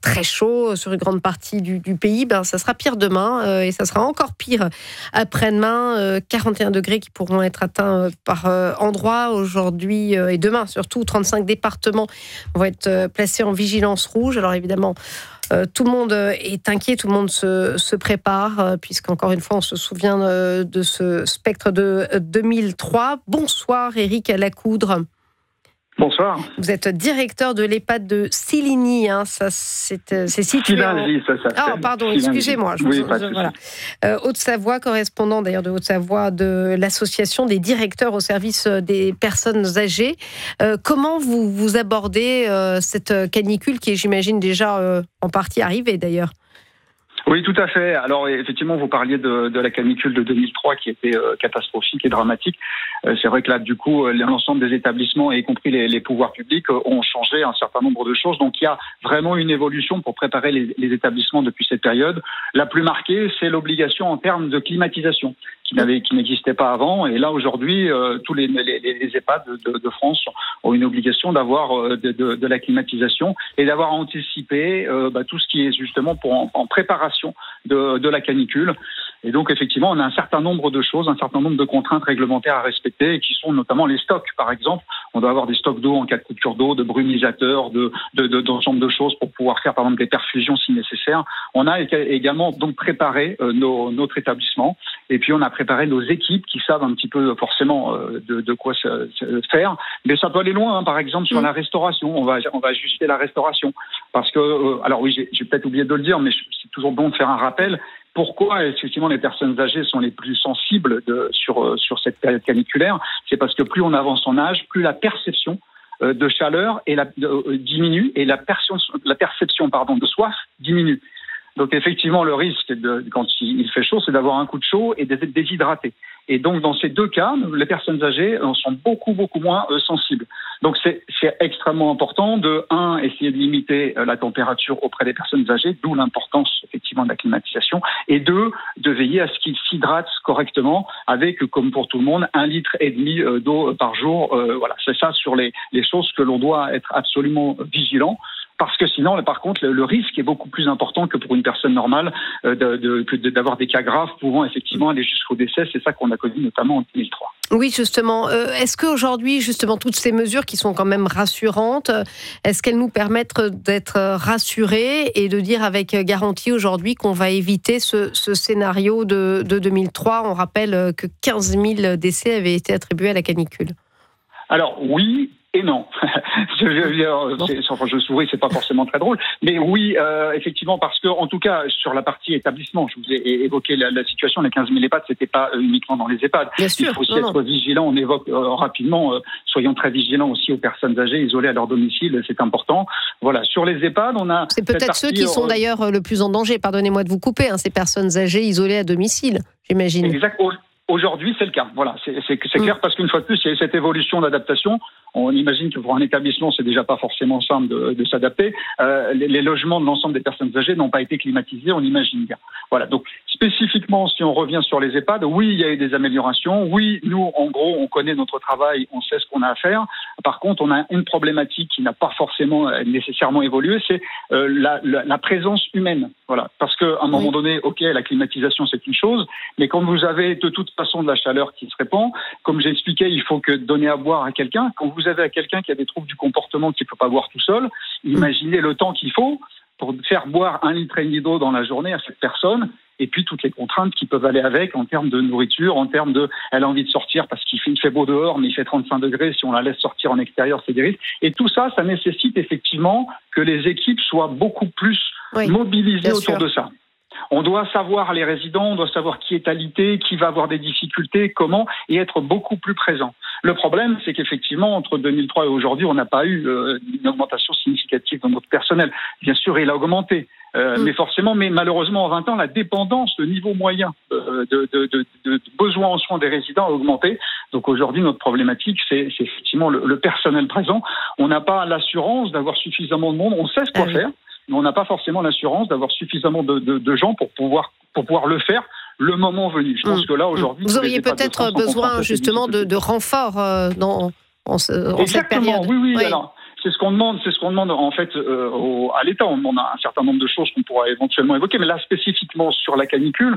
très chaud sur une grande partie du pays. Ça sera pire demain et ça sera encore pire après-demain. 41 degrés qui pourront être atteints par endroits aujourd'hui et demain. Surtout, 35 départements vont être placés en vigilance rouge. Alors évidemment, tout le monde est inquiet, tout le monde se prépare, puisqu'encore une fois, on se souvient de ce spectre de 2003. Bonsoir, Éric Lacoudre. Bonsoir. Vous êtes directeur de l'EHPAD de Siligny. C'est situé Silingy, ça s'appelle. Ah, pardon, excusez-moi. Voilà. Haute-Savoie, correspondant d'ailleurs de Haute-Savoie de l'association des directeurs au service des personnes âgées. Comment vous abordez cette canicule qui est, j'imagine, déjà en partie arrivée d'ailleurs? Oui, tout à fait. Alors effectivement, vous parliez de la canicule de 2003 qui était catastrophique et dramatique. C'est vrai que là, du coup, l'ensemble des établissements, y compris les pouvoirs publics, ont changé un certain nombre de choses. Donc il y a vraiment une évolution pour préparer les établissements depuis cette période. La plus marquée, c'est l'obligation en termes de climatisation qui n'existait pas avant. Et là, aujourd'hui, tous les EHPAD de France ont une obligation d'avoir de la climatisation et d'avoir anticipé tout ce qui est justement en préparation de la canicule. Et donc, effectivement, on a un certain nombre de choses, un certain nombre de contraintes réglementaires à respecter, qui sont notamment les stocks, par exemple. On doit avoir des stocks d'eau en cas de coupure d'eau, de brumisateurs, d'ensemble de choses pour pouvoir faire, par exemple, des perfusions si nécessaire. On a également donc préparé notre établissement. Et puis, on a préparé nos équipes qui savent un petit peu forcément de quoi se faire. Mais ça peut aller loin, par exemple, sur la restauration. On va ajuster la restauration. Parce que, alors oui, j'ai peut-être oublié de le dire, mais c'est toujours bon de faire un rappel. Pourquoi, effectivement, les personnes âgées sont les plus sensibles sur cette période caniculaire? C'est parce que plus on avance en âge, plus la perception de chaleur diminue et la perception de soif diminue. Donc, effectivement, le risque, quand il fait chaud, c'est d'avoir un coup de chaud et d'être déshydraté. Et donc, dans ces deux cas, les personnes âgées sont beaucoup, beaucoup moins sensibles. Donc, c'est extrêmement important essayer de limiter la température auprès des personnes âgées, d'où l'importance, effectivement, de la climatisation. Et de veiller à ce qu'ils s'hydratent correctement avec, comme pour tout le monde, 1,5 litre d'eau par jour. Voilà, c'est ça sur les choses que l'on doit être absolument vigilant. Parce que sinon, par contre, le risque est beaucoup plus important que pour une personne normale d'avoir des cas graves pouvant effectivement aller jusqu'au décès. C'est ça qu'on a connu notamment en 2003. Oui, justement. Est-ce qu'aujourd'hui, justement, toutes ces mesures qui sont quand même rassurantes, est-ce qu'elles nous permettent d'être rassurés et de dire avec garantie aujourd'hui qu'on va éviter ce scénario de 2003? On rappelle que 15 000 décès avaient été attribués à la canicule. Alors oui et non. Je souris, c'est pas forcément très drôle, mais oui, effectivement, parce que en tout cas sur la partie établissement, je vous ai évoqué la situation, les 15 000 EHPAD, c'était pas uniquement dans les EHPAD. Bien sûr, il faut aussi être vigilant. On évoque rapidement, soyons très vigilants aussi aux personnes âgées isolées à leur domicile, c'est important. Voilà, sur les EHPAD, on a. C'est peut-être ceux qui sont d'ailleurs le plus en danger. Pardonnez-moi de vous couper, ces personnes âgées isolées à domicile, j'imagine. Exact. Aujourd'hui, c'est le cas. Voilà, c'est clair parce qu'une fois de plus, il y a cette évolution d'adaptation. On imagine que pour un établissement, c'est déjà pas forcément simple de s'adapter. Les logements de l'ensemble des personnes âgées n'ont pas été climatisés, on imagine bien. Voilà. Donc, spécifiquement, si on revient sur les EHPAD, oui, il y a eu des améliorations. Oui, nous, en gros, on connaît notre travail, on sait ce qu'on a à faire. Par contre, on a une problématique qui n'a pas forcément nécessairement évolué, c'est la présence humaine. Voilà. Parce qu'à un moment donné, ok, la climatisation, c'est une chose, mais quand vous avez de toute façon de la chaleur qui se répand, comme j'ai expliqué, il faut que donner à boire à quelqu'un. Quand vous avez à quelqu'un qui a des troubles du comportement qui ne peut pas boire tout seul, imaginez le temps qu'il faut pour faire boire 1,5 litre d'eau dans la journée à cette personne, et puis toutes les contraintes qui peuvent aller avec en termes de nourriture, en termes elle a envie de sortir parce qu'il fait beau dehors, mais il fait 35 degrés, si on la laisse sortir en extérieur, c'est des risques. Et tout ça, ça nécessite effectivement que les équipes soient beaucoup plus mobilisées autour de ça. On doit savoir les résidents, on doit savoir qui est alité, qui va avoir des difficultés, comment, et être beaucoup plus présent. Le problème, c'est qu'effectivement, entre 2003 et aujourd'hui, on n'a pas eu une augmentation significative de notre personnel. Bien sûr, il a augmenté, mais malheureusement, en 20 ans, la dépendance, le niveau moyen de besoin en soins des résidents a augmenté. Donc aujourd'hui, notre problématique, c'est effectivement le personnel présent. On n'a pas l'assurance d'avoir suffisamment de monde, on sait ce qu'on faire, mais on n'a pas forcément l'assurance d'avoir suffisamment de gens pour pouvoir le faire le moment venu. Je pense que là, aujourd'hui... Vous auriez peut-être besoin, justement, de renforts en cette période. Oui. Alors, C'est ce qu'on demande en fait à l'État. On demande un certain nombre de choses qu'on pourra éventuellement évoquer, mais là spécifiquement sur la canicule,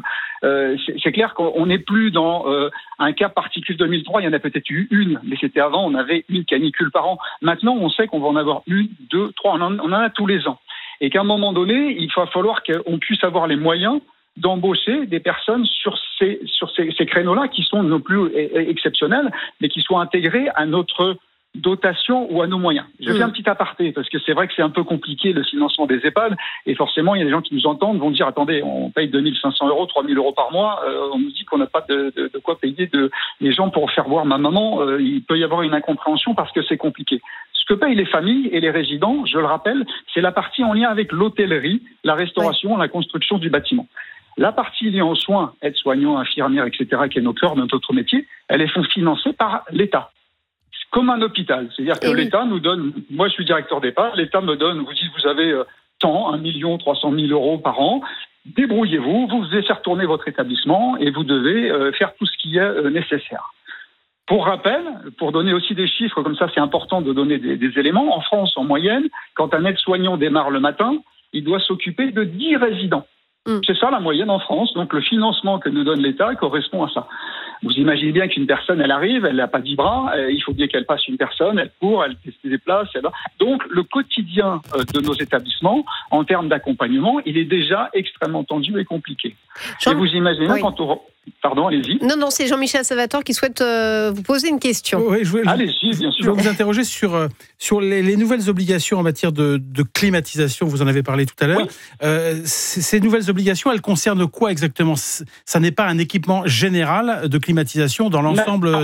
c'est clair qu'on n'est plus dans un cas particulier 2003. Il y en a peut-être eu une, mais c'était avant. On avait une canicule par an. Maintenant, on sait qu'on va en avoir une, deux, trois. On en a tous les ans. Et qu'à un moment donné, il va falloir qu'on puisse avoir les moyens d'embaucher des personnes sur ces créneaux-là qui sont non plus exceptionnels, mais qui soient intégrés à notre dotation ou à nos moyens. Je fais un petit aparté parce que c'est vrai que c'est un peu compliqué le financement des EHPAD et forcément il y a des gens qui nous entendent vont dire attendez, on paye 2500 €, 3000 € par mois, on nous dit qu'on n'a pas de quoi payer les gens pour faire voir ma maman, il peut y avoir une incompréhension parce que c'est compliqué. Ce que payent les familles et les résidents, je le rappelle, c'est la partie en lien avec l'hôtellerie, la restauration, la construction du bâtiment. La partie liée aux soins, aides-soignants, infirmières, etc., qui est notre cœur, notre métier, elle est financée par l'État. Comme un hôpital. C'est-à-dire que l'État nous donne, moi je suis directeur d'EHPAD, l'État me donne, vous dites vous avez tant, 1 300 000 € par an, débrouillez-vous, vous devez faire tourner votre établissement et vous devez faire tout ce qui est nécessaire. Pour rappel, pour donner aussi des chiffres, comme ça c'est important de donner des éléments, en France en moyenne, quand un aide-soignant démarre le matin, il doit s'occuper de 10 résidents. C'est ça la moyenne en France, donc le financement que nous donne l'État correspond à ça. Vous imaginez bien qu'une personne, elle arrive, elle n'a pas 10 bras, il faut bien qu'elle passe une personne, elle court, elle se déplace, donc le quotidien de nos établissements, en termes d'accompagnement, il est déjà extrêmement tendu et compliqué. Et vous imaginez bien quand on... Pardon, allez-y. Non, c'est Jean-Michel Salvatore qui souhaite vous poser une question. Oui, allez-y, bien sûr. Je vais vous interroger sur les nouvelles obligations en matière de climatisation. Vous en avez parlé tout à l'heure. Oui. Ces nouvelles obligations, elles concernent quoi exactement ? Ça n'est pas un équipement général de climatisation dans l'ensemble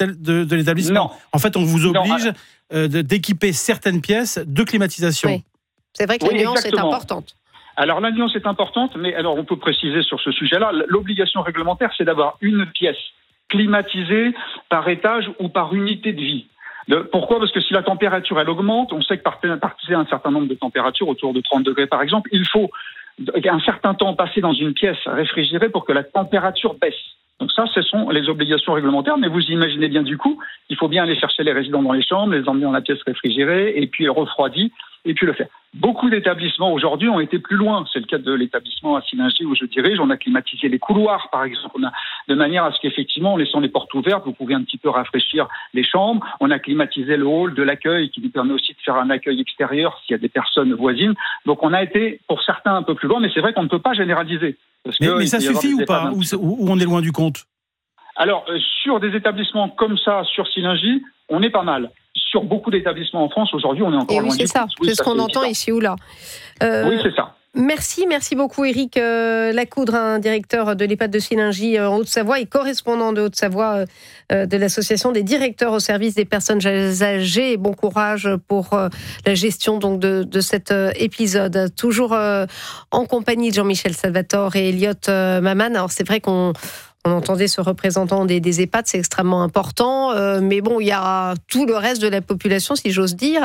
de l'établissement. Non. En fait, on vous oblige d'équiper certaines pièces de climatisation. Oui. C'est vrai que la nuance est importante. Alors la nuance est importante, mais alors on peut préciser sur ce sujet-là, l'obligation réglementaire, c'est d'avoir une pièce climatisée par étage ou par unité de vie. Pourquoi ? Parce que si la température elle augmente, on sait que partir un certain nombre de températures, autour de 30 degrés par exemple, il faut un certain temps passer dans une pièce réfrigérée pour que la température baisse. Donc ça, ce sont les obligations réglementaires, mais vous imaginez bien du coup, il faut bien aller chercher les résidents dans les chambres, les emmener dans la pièce réfrigérée, et puis refroidie, et puis le faire. Beaucoup d'établissements aujourd'hui ont été plus loin. C'est le cas de l'établissement à Sillingy où je dirige. On a climatisé les couloirs, par exemple, de manière à ce qu'effectivement, en laissant les portes ouvertes, vous pouvez un petit peu rafraîchir les chambres. On a climatisé le hall de l'accueil qui nous permet aussi de faire un accueil extérieur s'il y a des personnes voisines. Donc on a été, pour certains, un peu plus loin, mais c'est vrai qu'on ne peut pas généraliser. Mais ça suffit ou pas ? Ou on est loin du compte ? Alors, sur des établissements comme ça, sur Sillingy, on est pas mal. Sur beaucoup d'établissements en France, aujourd'hui, on est encore loin du compte. C'est ce qu'on entend ici ou là. Oui, c'est ça. Merci beaucoup Éric Lacoudre, directeur de l'EHPAD de Sillingy en Haute-Savoie et correspondant de Haute-Savoie de l'association des directeurs au service des personnes âgées. Bon courage pour la gestion donc de cet épisode. Toujours en compagnie de Jean-Michel Salvatore et Elliot Maman. Alors c'est vrai qu'on entendait ce représentant des EHPAD, c'est extrêmement important, mais bon, il y a tout le reste de la population, si j'ose dire.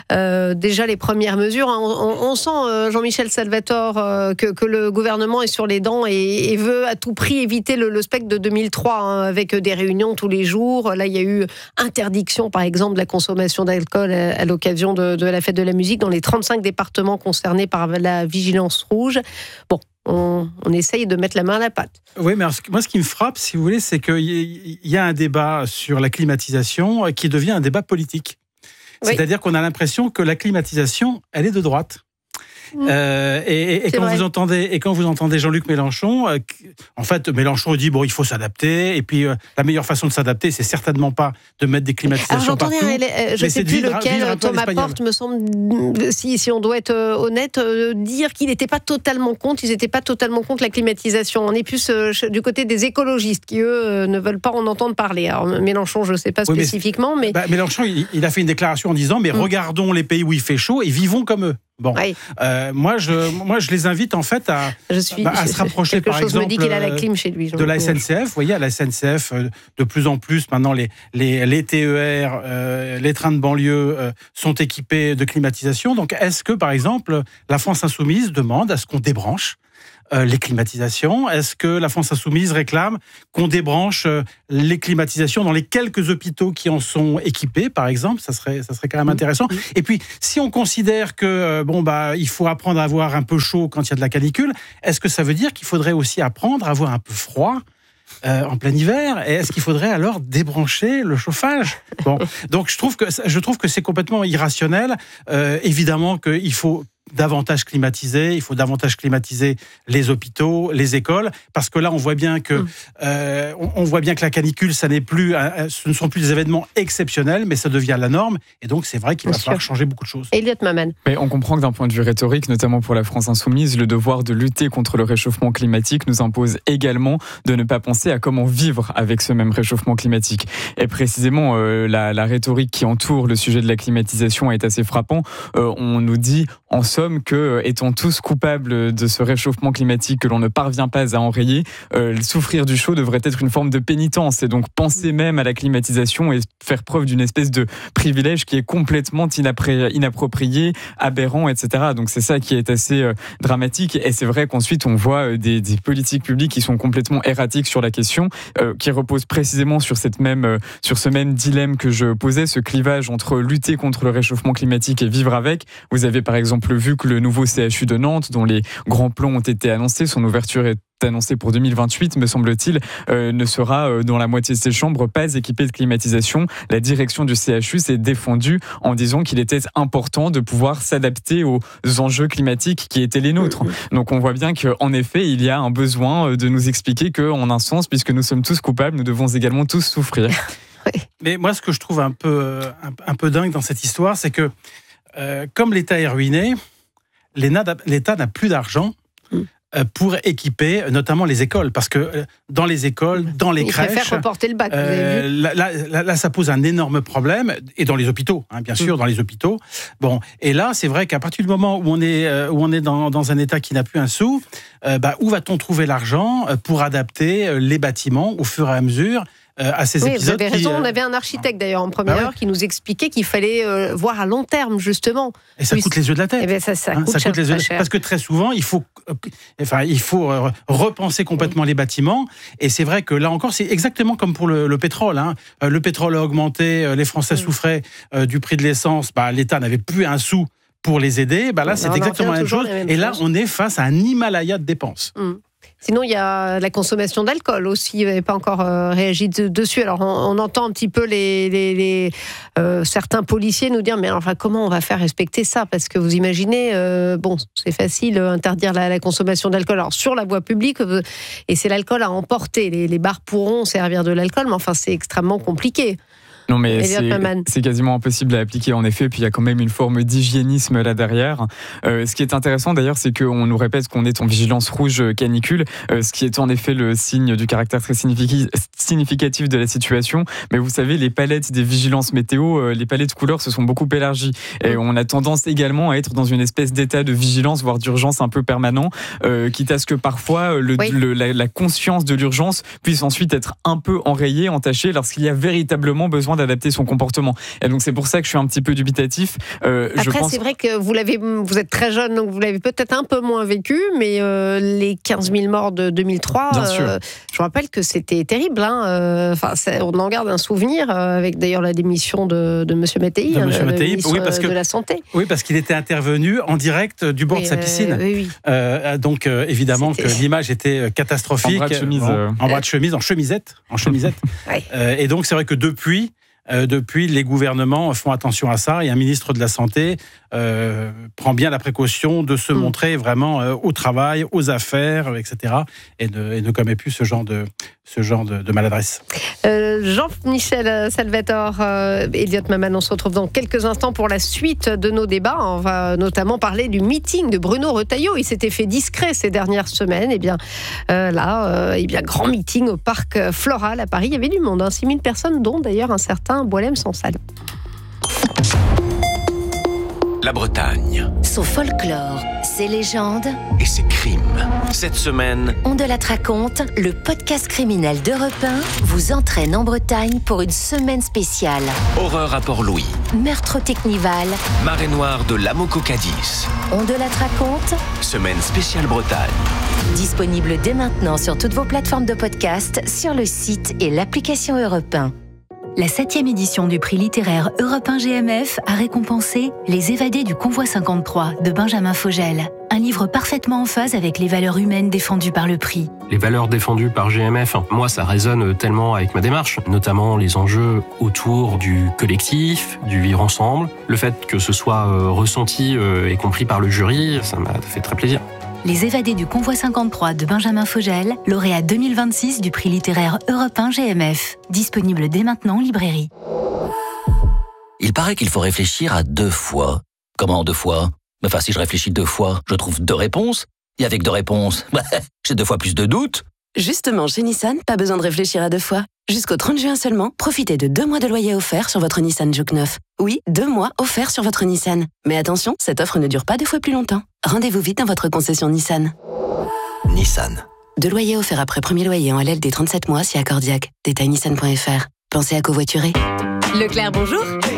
Déjà, les premières mesures, hein, on sent, Jean-Michel Salvatore, que le gouvernement est sur les dents et veut à tout prix éviter le spectre de 2003, hein, avec des réunions tous les jours. Là, il y a eu interdiction, par exemple, de la consommation d'alcool à l'occasion de la fête de la musique dans les 35 départements concernés par la vigilance rouge. Bon, on essaye de mettre la main à la pâte. Oui, mais moi, ce qui me frappe, si vous voulez, c'est qu'il y a un débat sur la climatisation qui devient un débat politique. Oui. C'est-à-dire qu'on a l'impression que la climatisation, elle est de droite. Et quand vous entendez Jean-Luc Mélenchon, en fait, Mélenchon dit il faut s'adapter. Et puis la meilleure façon de s'adapter, c'est certainement pas de mettre des climatisations partout. Je ne sais plus lequel. Thomas Porte me semble, si on doit être honnête, dire qu'il n'était pas totalement contre. Ils n'étaient pas totalement contre la climatisation. On est plus du côté des écologistes qui eux ne veulent pas en entendre parler. Alors Mélenchon, je ne sais pas spécifiquement, mais Mélenchon, il a fait une déclaration en disant regardons les pays où il fait chaud et vivons comme eux. Bon, oui. Moi, je les invite en fait à se rapprocher, par exemple, me dit qu'il a la clim chez lui, de la SNCF. Vous voyez, à la SNCF, de plus en plus, maintenant, les TER, les trains de banlieue sont équipés de climatisation. Donc, est-ce que, par exemple, la France Insoumise demande à ce qu'on débranche les climatisations? Est-ce que la France Insoumise réclame qu'on débranche les climatisations dans les quelques hôpitaux qui en sont équipés, par exemple? Ça serait quand même intéressant. Et puis, si on considère que il faut apprendre à avoir un peu chaud quand il y a de la canicule, est-ce que ça veut dire qu'il faudrait aussi apprendre à avoir un peu froid en plein hiver? Et est-ce qu'il faudrait alors débrancher le chauffage? Donc je trouve que c'est complètement irrationnel. Évidemment qu'il faut davantage climatiser, il faut davantage climatiser les hôpitaux, les écoles, parce que là on voit bien que la canicule, ce ne sont plus des événements exceptionnels, mais ça devient la norme, et donc c'est vrai qu'il va falloir changer beaucoup de choses. Elliot Maman. Mais on comprend que d'un point de vue rhétorique, notamment pour la France Insoumise, le devoir de lutter contre le réchauffement climatique nous impose également de ne pas penser à comment vivre avec ce même réchauffement climatique. Et précisément, la rhétorique qui entoure le sujet de la climatisation est assez frappant. On nous dit en somme que, étant tous coupables de ce réchauffement climatique que l'on ne parvient pas à enrayer, souffrir du chaud devrait être une forme de pénitence, et donc penser même à la climatisation et faire preuve d'une espèce de privilège qui est complètement inapproprié, aberrant, etc. Donc c'est ça qui est assez dramatique, et c'est vrai qu'ensuite on voit des politiques publiques qui sont complètement erratiques sur la question, qui reposent précisément sur ce même dilemme que je posais, ce clivage entre lutter contre le réchauffement climatique et vivre avec. Vous avez par exemple vu que le nouveau CHU de Nantes, dont les grands plans ont été annoncés, son ouverture est annoncée pour 2028, me semble-t-il, ne sera dans la moitié de ses chambres pas équipée de climatisation. La direction du CHU s'est défendue en disant qu'il était important de pouvoir s'adapter aux enjeux climatiques qui étaient les nôtres. Donc on voit bien qu'en effet, il y a un besoin de nous expliquer qu'en un sens, puisque nous sommes tous coupables, nous devons également tous souffrir. Mais moi, ce que je trouve un peu dingue dans cette histoire, c'est que comme l'État est ruiné, l'État n'a plus d'argent pour équiper notamment les écoles, parce que dans les écoles, dans les crèches, il préfère reporter le bac, vous avez vu. Là, ça pose un énorme problème, et dans les hôpitaux, bien sûr, dans les hôpitaux. Bon, et là, c'est vrai qu'à partir du moment où on est dans un État qui n'a plus un sou, où va-t-on trouver l'argent pour adapter les bâtiments au fur et à mesure à ces épisodes? Vous avez raison, on avait un architecte d'ailleurs en première heure qui nous expliquait qu'il fallait voir à long terme, justement. Et ça coûte les yeux de la tête. Eh bien, ça coûte les yeux cher. Parce que très souvent, il faut repenser complètement les bâtiments. Et c'est vrai que là encore, c'est exactement comme pour le pétrole. Le pétrole a augmenté, les Français souffraient du prix de l'essence. L'État n'avait plus un sou pour les aider. Là, c'est exactement la même chose. Et là, on est face à un Himalaya de dépenses. Sinon, il y a la consommation d'alcool aussi. Vous n'avez pas encore réagi dessus. Alors, on entend un petit peu certains policiers nous dire, mais enfin, comment on va faire respecter ça? Parce que vous imaginez, c'est facile interdire la consommation d'alcool. Alors, sur la voie publique, et c'est l'alcool à emporter. Les bars pourront servir de l'alcool, mais enfin, c'est extrêmement compliqué. Non, mais c'est quasiment impossible à appliquer, en effet. Puis il y a quand même une forme d'hygiénisme là derrière. Ce qui est intéressant d'ailleurs, c'est qu'on nous répète qu'on est en vigilance rouge canicule, ce qui est en effet le signe du caractère très significatif de la situation. Mais vous savez, les palettes des vigilances météo, les palettes couleurs se sont beaucoup élargies. Et on a tendance également à être dans une espèce d'état de vigilance, voire d'urgence un peu permanent, quitte à ce que parfois la conscience de l'urgence puisse ensuite être un peu enrayée, entachée, lorsqu'il y a véritablement besoin d'adapter son comportement. Et donc c'est pour ça que je suis un petit peu dubitatif. Après, c'est vrai que vous êtes très jeune, donc vous l'avez peut-être un peu moins vécu, mais les 15 000 morts de 2003, je vous rappelle que c'était terrible. On en garde un souvenir, avec d'ailleurs la démission de M. Mattei, le ministre de la Santé. Oui, parce qu'il était intervenu en direct du bord de sa piscine. Donc évidemment que l'image était catastrophique. En bras de chemise, en chemisette. Et donc c'est vrai que depuis, les gouvernements font attention à ça, et un ministre de la Santé prend bien la précaution de se montrer vraiment au travail, aux affaires, etc. et ne commet plus ce genre de maladresse. Jean-Michel Salvatore, Elliot Maman, on se retrouve dans quelques instants pour la suite de nos débats. On va notamment parler du meeting de Bruno Retailleau. Il s'était fait discret ces dernières semaines. Grand meeting au parc Floral à Paris. Il y avait du monde, 6 000 personnes, dont d'ailleurs un certain Boualem Sansal. la Bretagne. Son folklore, ses légendes et ses crimes. Cette semaine, On de la raconte, le podcast criminel d'Europe 1 vous entraîne en Bretagne pour une semaine spéciale. horreur à Port-Louis, Meurtre au Technival, marée noire de l'Amo-Cocadis. On de la raconte, Semaine spéciale Bretagne. disponible dès maintenant sur toutes vos plateformes de podcast, sur le site et l'application Europe 1. La 7e édition du prix littéraire Europe 1 GMF a récompensé Les évadés du convoi 53 de Benjamin Fogel. Un livre parfaitement en phase avec les valeurs humaines défendues par le prix. Les valeurs défendues par GMF, moi ça résonne tellement avec ma démarche, notamment les enjeux autour du collectif, du vivre ensemble. Le fait que ce soit ressenti et compris par le jury, ça m'a fait très plaisir. Les évadés du convoi 53 de Benjamin Fogel, lauréat 2026 du prix littéraire Europe 1 GMF. Disponible dès maintenant en librairie. Il paraît qu'il faut réfléchir à 2 fois. Comment 2 fois ? Enfin, si je réfléchis 2 fois, je trouve 2 réponses. Et avec 2 réponses, j'ai 2 fois plus de doutes. Justement, chez Nissan, pas besoin de réfléchir à 2 fois. Jusqu'au 30 juin seulement, profitez de 2 mois de loyer offert sur votre Nissan Juke 9. Oui, 2 mois offerts sur votre Nissan. Mais attention, cette offre ne dure pas 2 fois plus longtemps. Rendez-vous vite dans votre concession Nissan. Nissan. 2 loyers offerts après premier loyer en LL des 37 mois si accordiaque. Détail nissan.fr. Pensez à covoiturer. Leclerc, bonjour.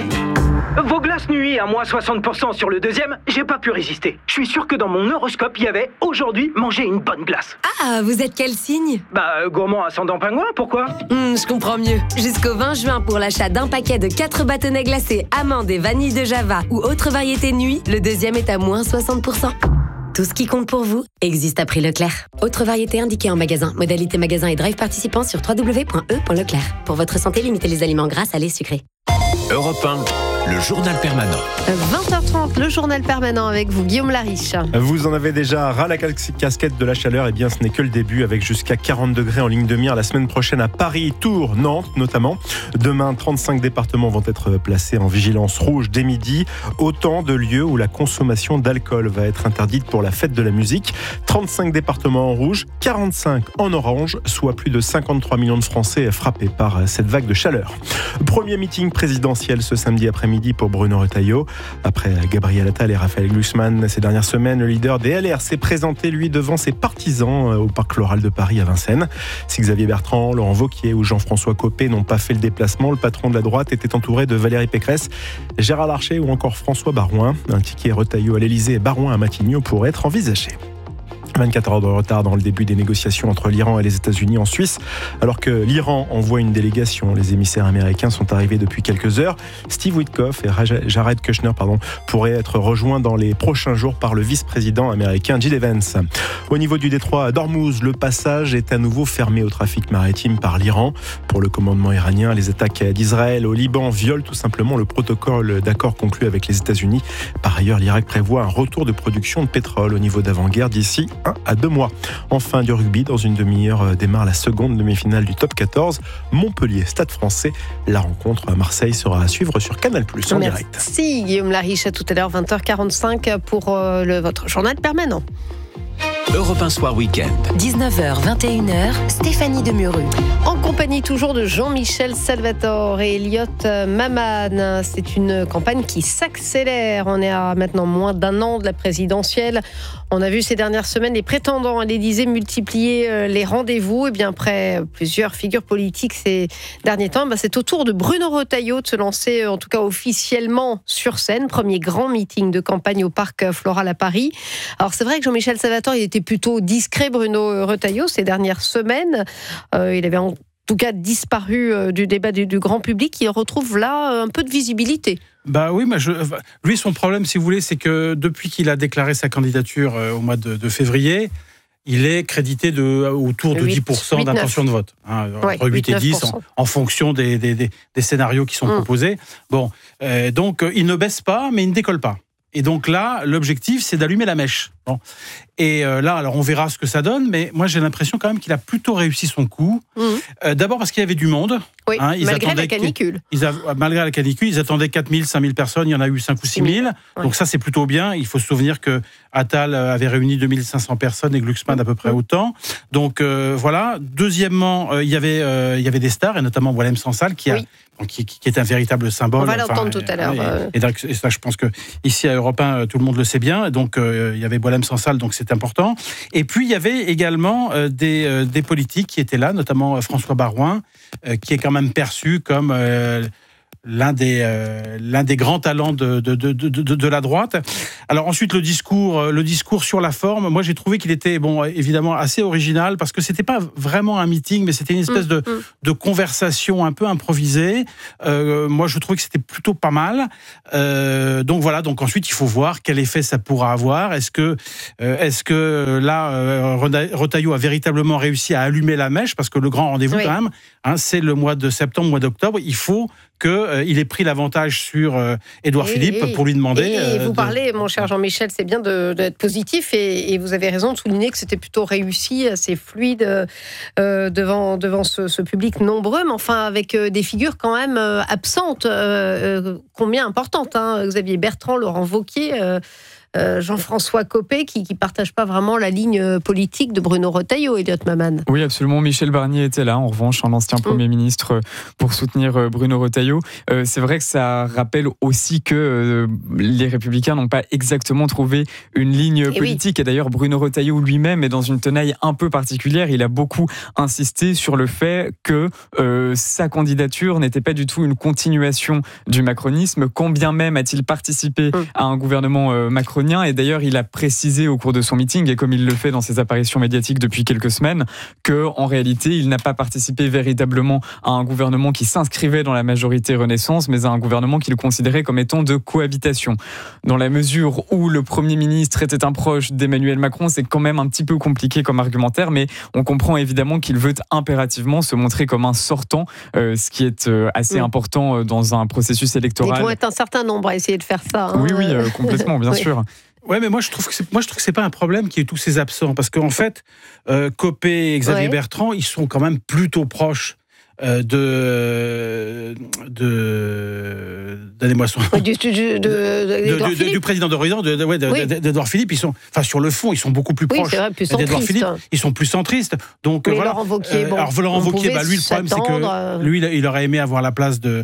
Vos glaces nuit à moins 60% sur le deuxième, j'ai pas pu résister. Je suis sûr que dans mon horoscope, il y avait aujourd'hui manger une bonne glace. Ah, vous êtes quel signe ? Gourmand ascendant pingouin, pourquoi ? Je comprends mieux. Jusqu'au 20 juin, pour l'achat d'un paquet de 4 bâtonnets glacés, amandes et vanille de Java ou autre variété nuit, le deuxième est à moins 60%. Tout ce qui compte pour vous existe à prix Leclerc. Autre variété indiquée en magasin. Modalité magasin et drive participant sur www.e.leclerc. Pour votre santé, limitez les aliments gras, salés, sucrés. Europe 1, le journal permanent. 20h30, le journal permanent avec vous, Guillaume Lariche. Vous en avez déjà ras la casquette de la chaleur. Eh bien, ce n'est que le début, avec jusqu'à 40 degrés en ligne de mire la semaine prochaine à Paris, Tours, Nantes notamment. Demain, 35 départements vont être placés en vigilance rouge dès midi. Autant de lieux où la consommation d'alcool va être interdite pour la fête de la musique. 35 départements en rouge, 45 en orange, soit plus de 53 millions de Français frappés par cette vague de chaleur. Premier meeting présidentiel ce samedi après-midi pour Bruno Retailleau. Après Gabriel Attal et Raphaël Glucksmann ces dernières semaines, le leader des LR s'est présenté, lui, devant ses partisans au Parc Floral de Paris à Vincennes. Si Xavier Bertrand, Laurent Wauquiez ou Jean-François Copé n'ont pas fait le déplacement, le patron de la droite était entouré de Valérie Pécresse, Gérard Larcher ou encore François Barouin. Un ticket Retailleau à l'Elysée et Barouin à Matignon pourrait être envisagé. 24 heures de retard dans le début des négociations entre l'Iran et les États-Unis en Suisse. Alors que l'Iran envoie une délégation, les émissaires américains sont arrivés depuis quelques heures. Steve Witkoff et Jared Kushner pourraient être rejoints dans les prochains jours par le vice-président américain J.D. Vance. Au niveau du détroit d'Ormuz, le passage est à nouveau fermé au trafic maritime par l'Iran. Pour le commandement iranien, les attaques d'Israël au Liban violent tout simplement le protocole d'accord conclu avec les États-Unis. Par ailleurs, l'Irak prévoit un retour de production de pétrole au niveau d'avant-guerre d'ici 1 à 2 mois. Enfin, du rugby, dans une demi-heure démarre la seconde demi-finale du top 14. Montpellier-Stade Français. La rencontre à Marseille sera à suivre sur Canal+ en direct. Merci Guillaume Lariche, à tout à l'heure 20h45 pour votre journal permanent. Europe 1 Soir Week-end. 19h, 21h, Stéphanie Demuru. En compagnie toujours de Jean-Michel Salvatore et Elliot Maman. C'est une campagne qui s'accélère. On est à maintenant moins d'1 an de la présidentielle. On a vu ces dernières semaines les prétendants à l'Élysée multiplier les rendez-vous. Et bien après plusieurs figures politiques ces derniers temps, c'est au tour de Bruno Retailleau de se lancer, en tout cas officiellement, sur scène. Premier grand meeting de campagne au Parc Floral à Paris. Alors c'est vrai que Jean-Michel Salvatore, il était plutôt discret, Bruno Retailleau, ces dernières semaines. Il avait en tout cas disparu du débat du grand public. Il retrouve là un peu de visibilité. Oui, lui, son problème, si vous voulez, c'est que depuis qu'il a déclaré sa candidature au mois de février, il est crédité autour de 10% d'intention de vote. Entre 8 et 10, en fonction des scénarios qui sont proposés. Donc, il ne baisse pas, mais il ne décolle pas. Et donc là, l'objectif, c'est d'allumer la mèche. Bon. Et là, alors on verra ce que ça donne, mais moi j'ai l'impression quand même qu'il a plutôt réussi son coup. D'abord parce qu'il y avait du monde. Oui, malgré la canicule. Malgré la canicule, ils attendaient 4 000, 5 000 personnes, il y en a eu 5 ou 6 000. Donc ça, c'est plutôt bien. Il faut se souvenir que Attal avait réuni 2 500 personnes et Glucksmann à peu près autant. Donc voilà. Deuxièmement, il y avait des stars, et notamment Boualem Sansal, qui est un véritable symbole. On va l'entendre tout à l'heure. Et ça, je pense que ici à Europe 1, tout le monde le sait bien. Donc il y avait Boualem Sansal, donc c'est important. Et puis il y avait également des politiques qui étaient là, notamment François Baroin, qui est quand même perçu comme l'un des grands talents de la droite. Alors ensuite le discours sur la forme, moi j'ai trouvé qu'il était évidemment assez original, parce que c'était pas vraiment un meeting, mais c'était une espèce de conversation un peu improvisée. Moi je trouvais que c'était plutôt pas mal. Donc voilà, donc ensuite il faut voir quel effet ça pourra avoir. Est-ce que là Retailleau a véritablement réussi à allumer la mèche, parce que le grand rendez-vous quand même, c'est le mois de septembre, mois d'octobre. Il faut qu'il ait pris l'avantage sur Édouard Philippe pour lui demander... Et vous parlez, mon cher Jean-Michel, c'est bien d'être positif, et vous avez raison de souligner que c'était plutôt réussi, assez fluide devant ce public nombreux, mais enfin avec des figures quand même absentes, combien importantes, Xavier Bertrand, Laurent Wauquiez... Jean-François Copé, qui ne partage pas vraiment la ligne politique de Bruno Retailleau, Elliot Maman. Oui, absolument. Michel Barnier était là, en revanche, l'ancien Premier ministre, pour soutenir Bruno Retailleau. C'est vrai que ça rappelle aussi que les Républicains n'ont pas exactement trouvé une ligne politique. Et d'ailleurs, Bruno Retailleau lui-même est dans une tenaille un peu particulière. Il a beaucoup insisté sur le fait que sa candidature n'était pas du tout une continuation du macronisme, quand bien même a-t-il participé à un gouvernement macronien. Et d'ailleurs, il a précisé au cours de son meeting, et comme il le fait dans ses apparitions médiatiques depuis quelques semaines, qu'en réalité, il n'a pas participé véritablement à un gouvernement qui s'inscrivait dans la majorité Renaissance, mais à un gouvernement qu'il considérait comme étant de cohabitation. Dans la mesure où le Premier ministre était un proche d'Emmanuel Macron, c'est quand même un petit peu compliqué comme argumentaire, mais on comprend évidemment qu'il veut impérativement se montrer comme un sortant, ce qui est assez important dans un processus électoral. Ils vont être un certain nombre à essayer de faire ça. Oui, complètement, bien sûr. Ouais, mais moi je trouve que c'est pas un problème qu'il y ait tous ces absents, parce qu'en fait, Copé et Xavier Bertrand, ils sont quand même plutôt proches donnez-moi son du président d'Édouard Philippe. Ils sont, enfin, sur le fond, ils sont beaucoup plus proches d'Édouard Philippe. Ils sont plus centristes. Donc voilà. Laurent Wauquiez, alors Laurent Wauquiez, lui, le problème c'est que lui, il aurait aimé avoir la place de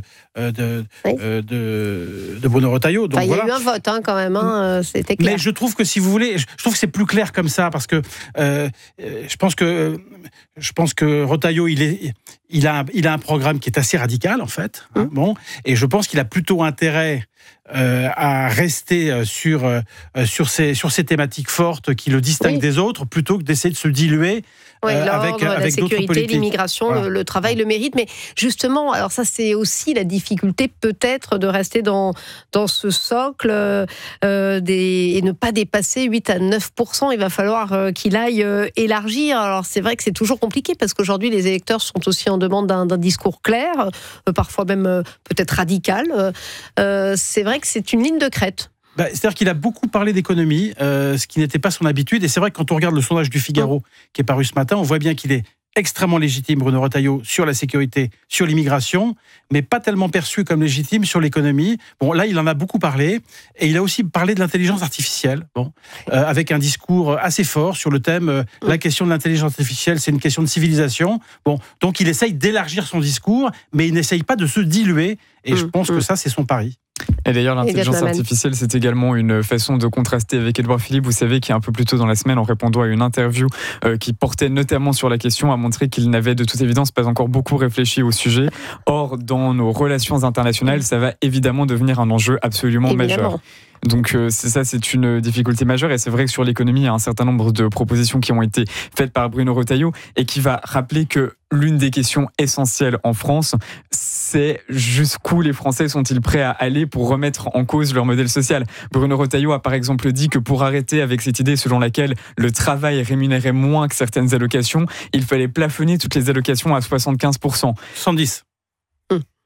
Bruno Retailleau. Donc, il y a eu un vote quand même, c'était clair. Mais je trouve que, si vous voulez, je trouve que c'est plus clair comme ça, parce que je pense que Retailleau, il a un programme qui est assez radical, en fait. Et je pense qu'il a plutôt intérêt à rester sur ces thématiques fortes qui le distinguent des autres, plutôt que d'essayer de se diluer avec la sécurité, l'immigration, Ouais. le travail, le mérite. Mais justement, alors ça, c'est aussi la difficulté peut-être de rester dans ce socle et ne pas dépasser 8 à 9%. Il va falloir qu'il aille élargir. Alors c'est vrai que c'est toujours compliqué, parce qu'aujourd'hui, les électeurs sont aussi en demande d'un discours clair, parfois même peut-être radical. C'est vrai que c'est une ligne de crête. C'est-à-dire qu'il a beaucoup parlé d'économie, ce qui n'était pas son habitude. Et c'est vrai que quand on regarde le sondage du Figaro qui est paru ce matin, on voit bien qu'il est extrêmement légitime, Bruno Retailleau, sur la sécurité, sur l'immigration, mais pas tellement perçu comme légitime sur l'économie. Bon, là, il en a beaucoup parlé, et il a aussi parlé de l'intelligence artificielle, avec un discours assez fort sur le thème la question de l'intelligence artificielle, c'est une question de civilisation. Bon, donc il essaye d'élargir son discours, mais il n'essaye pas de se diluer, et je pense que ça, c'est son pari. Et d'ailleurs, l'intelligence artificielle, c'est également une façon de contraster avec Édouard Philippe, vous savez, qui un peu plus tôt dans la semaine, en répondant à une interview qui portait notamment sur la question, a montré qu'il n'avait de toute évidence pas encore beaucoup réfléchi au sujet. Or, dans nos relations internationales, ça va évidemment devenir un enjeu absolument majeur. Donc c'est une difficulté majeure, et c'est vrai que sur l'économie, il y a un certain nombre de propositions qui ont été faites par Bruno Retailleau, et qui va rappeler que l'une des questions essentielles en France, c'est jusqu'où les Français sont-ils prêts à aller pour remettre en cause leur modèle social. Bruno Retailleau a par exemple dit que pour arrêter avec cette idée selon laquelle le travail rémunérait moins que certaines allocations, il fallait plafonner toutes les allocations à 75%. 70.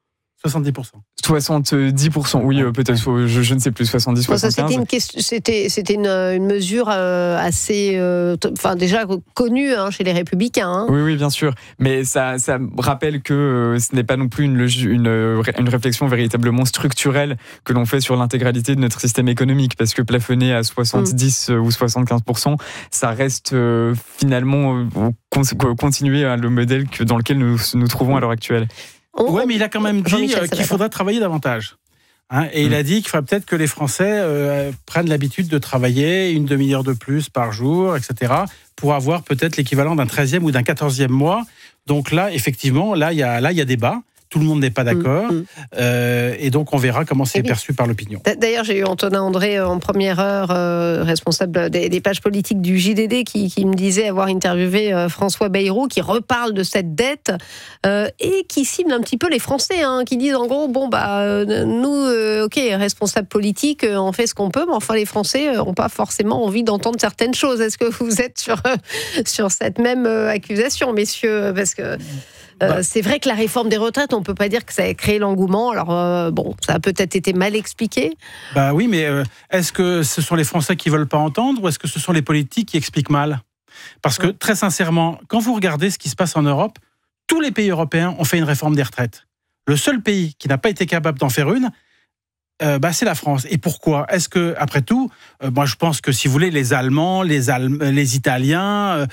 70%. 70%, oui, peut-être, je ne sais plus, 70, 75. C'était une mesure assez, déjà connue chez les Républicains. Oui, bien sûr. Mais ça rappelle que ce n'est pas non plus une réflexion véritablement structurelle que l'on fait sur l'intégralité de notre système économique, parce que plafonner à 70 ou 75%, ça reste finalement continuer le modèle dans lequel nous nous trouvons à l'heure actuelle. Oui, mais il a quand même dit qu'il faudra travailler davantage. Et il a dit qu'il faudrait peut-être que les Français prennent l'habitude de travailler une demi-heure de plus par jour, etc., pour avoir peut-être l'équivalent d'un 13e ou d'un 14e mois. Donc là, effectivement, il y a débat. Tout le monde n'est pas d'accord. Et donc, on verra comment c'est perçu par l'opinion. D'ailleurs, j'ai eu Antonin André en première heure, responsable des pages politiques du JDD, qui me disait avoir interviewé François Bayrou, qui reparle de cette dette et qui cible un petit peu les Français, qui disent en gros, nous, responsables politiques, on fait ce qu'on peut, mais enfin, les Français n'ont pas forcément envie d'entendre certaines choses. Est-ce que vous êtes sur cette même accusation, messieurs ? Parce que... c'est vrai que la réforme des retraites, on ne peut pas dire que ça a créé l'engouement. Alors, ça a peut-être été mal expliqué. Oui, mais est-ce que ce sont les Français qui ne veulent pas entendre ou est-ce que ce sont les politiques qui expliquent mal ? Parce que, très sincèrement, quand vous regardez ce qui se passe en Europe, tous les pays européens ont fait une réforme des retraites. Le seul pays qui n'a pas été capable d'en faire une, c'est la France. Et pourquoi ? Est-ce que, après tout, moi je pense que si vous voulez, les Allemands, les Italiens,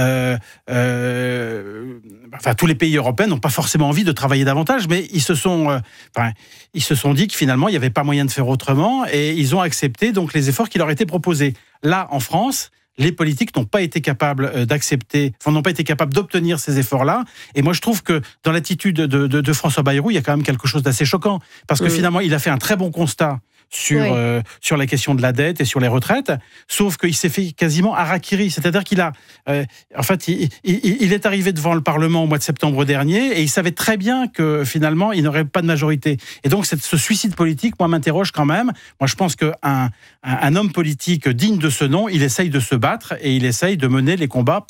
tous les pays européens n'ont pas forcément envie de travailler davantage, mais ils se sont dit que finalement il n'y avait pas moyen de faire autrement et ils ont accepté donc les efforts qui leur étaient proposés. Là, en France, les politiques n'ont pas été capables n'ont pas été capables d'obtenir ces efforts-là. Et moi, je trouve que dans l'attitude de François Bayrou, il y a quand même quelque chose d'assez choquant. Parce que finalement, il a fait un très bon constat sur la question de la dette et sur les retraites, sauf qu'il s'est fait quasiment harakiri. C'est-à-dire qu'il a... il est arrivé devant le Parlement au mois de septembre dernier et il savait très bien que finalement, il n'aurait pas de majorité. Et donc, ce suicide politique, moi, m'interroge quand même. Moi, je pense qu'un homme politique digne de ce nom, il essaye de se battre et il essaye de mener les combats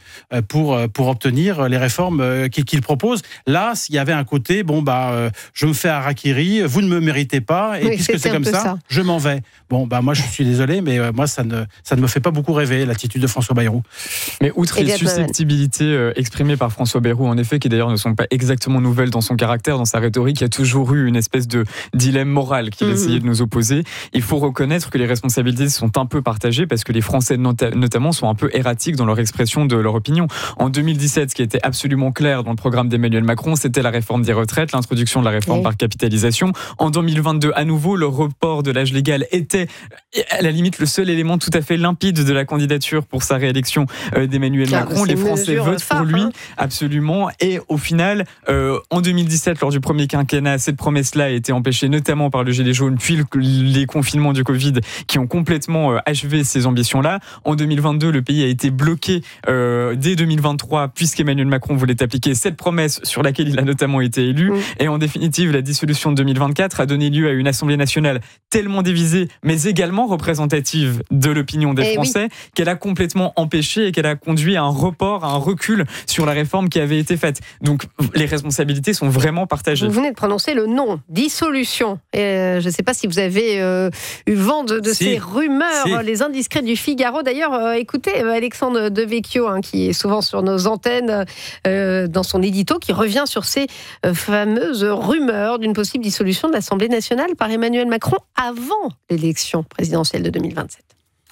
pour obtenir les réformes qu'il propose. Là, il y avait un côté, je me fais harakiri, vous ne me méritez pas, et puisque c'est comme ça, je m'en vais. Moi, je suis désolé, mais moi, ça ne me fait pas beaucoup rêver, l'attitude de François Bayrou. Mais outre les susceptibilités exprimées par François Bayrou, en effet, qui d'ailleurs ne sont pas exactement nouvelles dans son caractère, dans sa rhétorique, il y a toujours eu une espèce de dilemme moral qu'il essayait de nous opposer. Il faut reconnaître que les responsabilités sont un peu partagées parce que les Français, notamment, sont un peu erratiques dans leur expression de leur opinion. En 2017, ce qui était absolument clair dans le programme d'Emmanuel Macron, c'était la réforme des retraites, l'introduction de la réforme par capitalisation. En 2022, à nouveau, le report de l'âge légal était à la limite le seul élément tout à fait limpide de la candidature pour sa réélection d'Emmanuel Macron. Les Français votent pour lui, absolument. Et au final, en 2017, lors du premier quinquennat, cette promesse-là a été empêchée notamment par le Gilet jaune, puis les confinements du Covid qui ont complètement achevé ces ambitions-là. En 2022, le pays a été bloqué dès 2023, puisqu'Emmanuel Macron voulait appliquer cette promesse sur laquelle il a notamment été élu. Et en définitive, la dissolution de 2024 a donné lieu à une Assemblée nationale tellement divisée, mais également représentative de l'opinion des Français, qu'elle a complètement empêché et qu'elle a conduit à un report, à un recul sur la réforme qui avait été faite. Donc, les responsabilités sont vraiment partagées. Vous venez de prononcer le nom, dissolution. Et, je ne sais pas si vous avez eu vent de ces rumeurs, les indiscrets du Figaro. D'ailleurs, écoutez, Alexandre Devecchio, qui est souvent sur nos antennes, dans son édito, qui revient sur ces fameuses rumeurs d'une possible dissolution de l'Assemblée nationale par Emmanuel Macron avant l'élection présidentielle de 2027.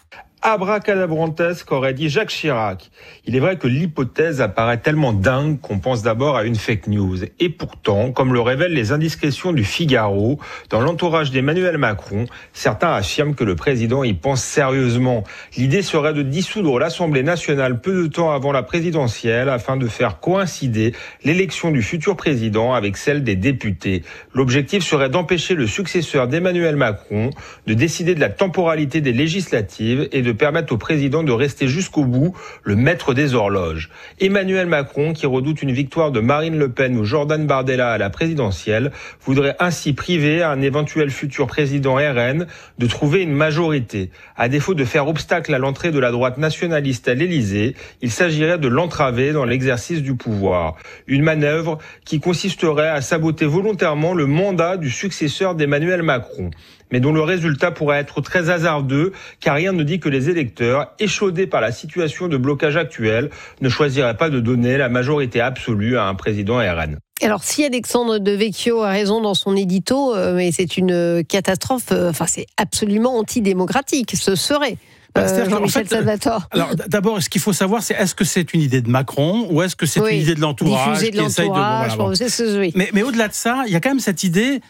Abracadabrantesque, aurait dit Jacques Chirac. Il est vrai que l'hypothèse apparaît tellement dingue qu'on pense d'abord à une fake news. Et pourtant, comme le révèlent les indiscrétions du Figaro, dans l'entourage d'Emmanuel Macron, certains affirment que le président y pense sérieusement. L'idée serait de dissoudre l'Assemblée nationale peu de temps avant la présidentielle afin de faire coïncider l'élection du futur président avec celle des députés. L'objectif serait d'empêcher le successeur d'Emmanuel Macron de décider de la temporalité des législatives et de permettent au président de rester jusqu'au bout le maître des horloges. Emmanuel Macron, qui redoute une victoire de Marine Le Pen ou Jordan Bardella à la présidentielle, voudrait ainsi priver un éventuel futur président RN de trouver une majorité. À défaut de faire obstacle à l'entrée de la droite nationaliste à l'Élysée, il s'agirait de l'entraver dans l'exercice du pouvoir. Une manœuvre qui consisterait à saboter volontairement le mandat du successeur d'Emmanuel Macron, mais dont le résultat pourrait être très hasardeux, car rien ne dit que les électeurs, échaudés par la situation de blocage actuelle, ne choisiraient pas de donner la majorité absolue à un président RN. Alors, si Alexandre Devecchio a raison dans son édito, mais c'est une catastrophe, c'est absolument antidémocratique, ce serait. Jean-Michel Salvatore. Alors d'abord, ce qu'il faut savoir, c'est est-ce que c'est une idée de Macron ou est-ce que c'est une idée de l'entourage qui essaye de... Mais au-delà de ça, il y a quand même cette idée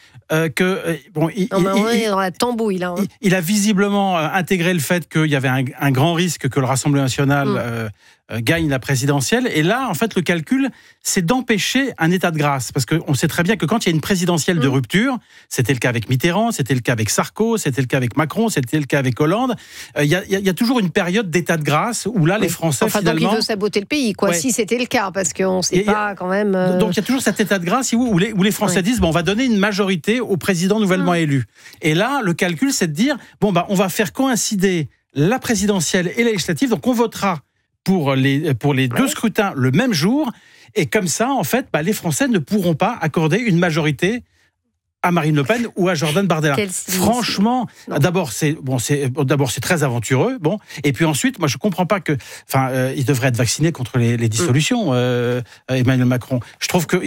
on est dans la tambouille là. Il a visiblement intégré le fait qu'il y avait un grand risque que le Rassemblement national gagne la présidentielle. Et là, en fait, le calcul, c'est d'empêcher un état de grâce. Parce qu'on sait très bien que quand il y a une présidentielle de rupture, c'était le cas avec Mitterrand, c'était le cas avec Sarko, c'était le cas avec Macron, c'était le cas avec Hollande, il y a toujours une période d'état de grâce où là, les Français, finalement... Donc il veut saboter le pays, quoi, si c'était le cas, parce qu'on ne sait pas quand même... Donc il y a toujours cet état de grâce où les Français disent, on va donner une majorité au président nouvellement élu. Et là, le calcul, c'est de dire, on va faire coïncider la présidentielle et la législative, donc on votera pour les deux scrutins le même jour, et comme ça, en fait, les Français ne pourront pas accorder une majorité à Marine Le Pen ou à Jordan Bardella. Franchement, d'abord c'est très aventureux, et puis ensuite, moi je comprends pas que, il devrait être vacciné contre les dissolutions, Emmanuel Macron. Je trouve que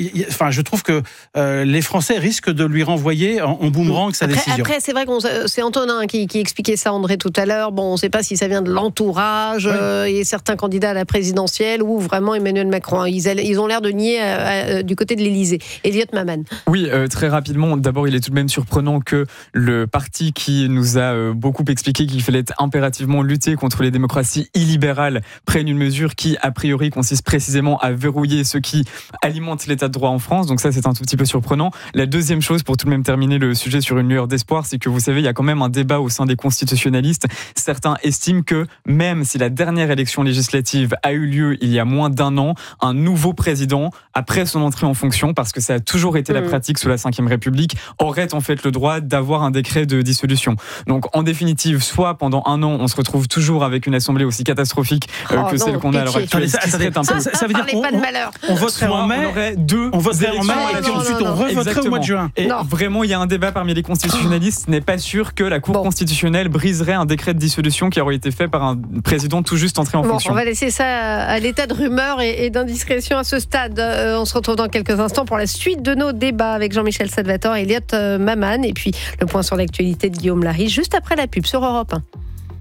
les Français risquent de lui renvoyer en boomerang sa décision. Après, c'est vrai que c'est Antonin qui expliquait ça, André, tout à l'heure. On ne sait pas si ça vient de l'entourage et certains candidats à la présidentielle ou vraiment Emmanuel Macron. Ils ont l'air de nier du côté de l'Élysée. Elliot Maman. Oui, très rapidement. D'abord, il est tout de même surprenant que le parti qui nous a beaucoup expliqué qu'il fallait impérativement lutter contre les démocraties illibérales prenne une mesure qui, a priori, consiste précisément à verrouiller ceux qui alimentent l'état de droit en France. Donc ça, c'est un tout petit peu surprenant. La deuxième chose, pour tout de même terminer le sujet sur une lueur d'espoir, c'est que vous savez, il y a quand même un débat au sein des constitutionnalistes. Certains estiment que même si la dernière élection législative a eu lieu il y a moins d'un an, un nouveau président, après son entrée en fonction, parce que ça a toujours été la pratique sous la Ve République, aurait en fait le droit d'avoir un décret de dissolution. Donc en définitive, soit pendant un an, on se retrouve toujours avec une assemblée aussi catastrophique que celle qu'on a à l'heure actuelle. Ça veut dire qu'on voterait en mai, on voterait en mai et puis ensuite on revoterait au mois de juin. Et vraiment, il y a un débat parmi les constitutionnalistes. Ce n'est pas sûr que la Cour constitutionnelle briserait un décret de dissolution qui aurait été fait par un président tout juste entré en fonction. On va laisser ça à l'état de rumeur et d'indiscrétion à ce stade. On se retrouve dans quelques instants pour la suite de nos débats avec Jean-Michel Salvatore et Elliot Maman, et puis le point sur l'actualité de Guillaume Larry juste après la pub sur Europe 1.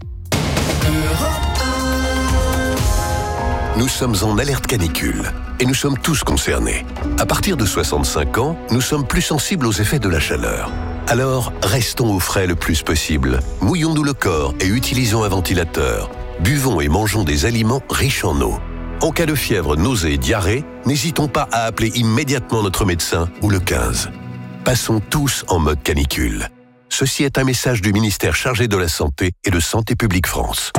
Nous sommes en alerte canicule et nous sommes tous concernés. À partir de 65 ans, nous sommes plus sensibles aux effets de la chaleur. Alors, restons au frais le plus possible. Mouillons-nous le corps et utilisons un ventilateur. Buvons et mangeons des aliments riches en eau. En cas de fièvre, nausée et diarrhée, n'hésitons pas à appeler immédiatement notre médecin ou le 15. Passons tous en mode canicule. Ceci est un message du ministère chargé de la Santé et de Santé publique France.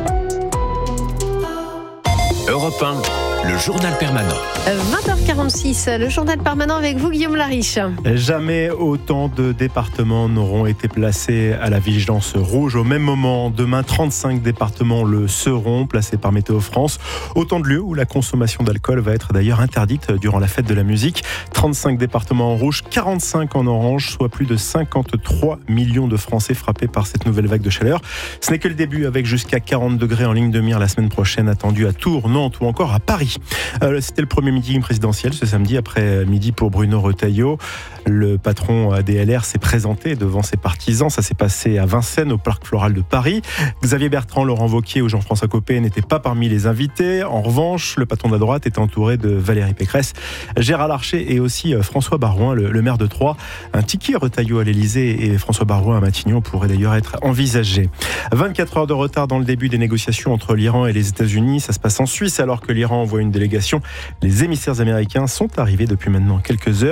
Europe 1, le journal permanent. 20h46, le journal permanent avec vous, Guillaume Lariche. Jamais autant de départements n'auront été placés à la vigilance rouge au même moment. Demain, 35 départements le seront, placés par Météo France. Autant de lieux où la consommation d'alcool va être d'ailleurs interdite durant la fête de la musique. 35 départements en rouge, 45 en orange, soit plus de 53 millions de Français frappés par cette nouvelle vague de chaleur. Ce n'est que le début, avec jusqu'à 40 degrés en ligne de mire la semaine prochaine attendue à Tours, Nantes ou encore à Paris. C'était le premier meeting présidentiel ce samedi après-midi pour Bruno Retailleau. Le patron des LR s'est présenté devant ses partisans. Ça s'est passé à Vincennes, au Parc Floral de Paris. Xavier Bertrand, Laurent Wauquiez ou Jean-François Copé n'étaient pas parmi les invités. En revanche, le patron de la droite était entouré de Valérie Pécresse, Gérard Larcher et aussi François Baroin, le maire de Troyes. Un ticket Retailleau à l'Elysée et François Baroin à Matignon pourrait d'ailleurs être envisagé. 24 heures de retard dans le début des négociations entre l'Iran et les États-Unis. Ça se passe en Suisse alors que l'Iran envoie une délégation. Les émissaires américains sont arrivés depuis maintenant quelques heures.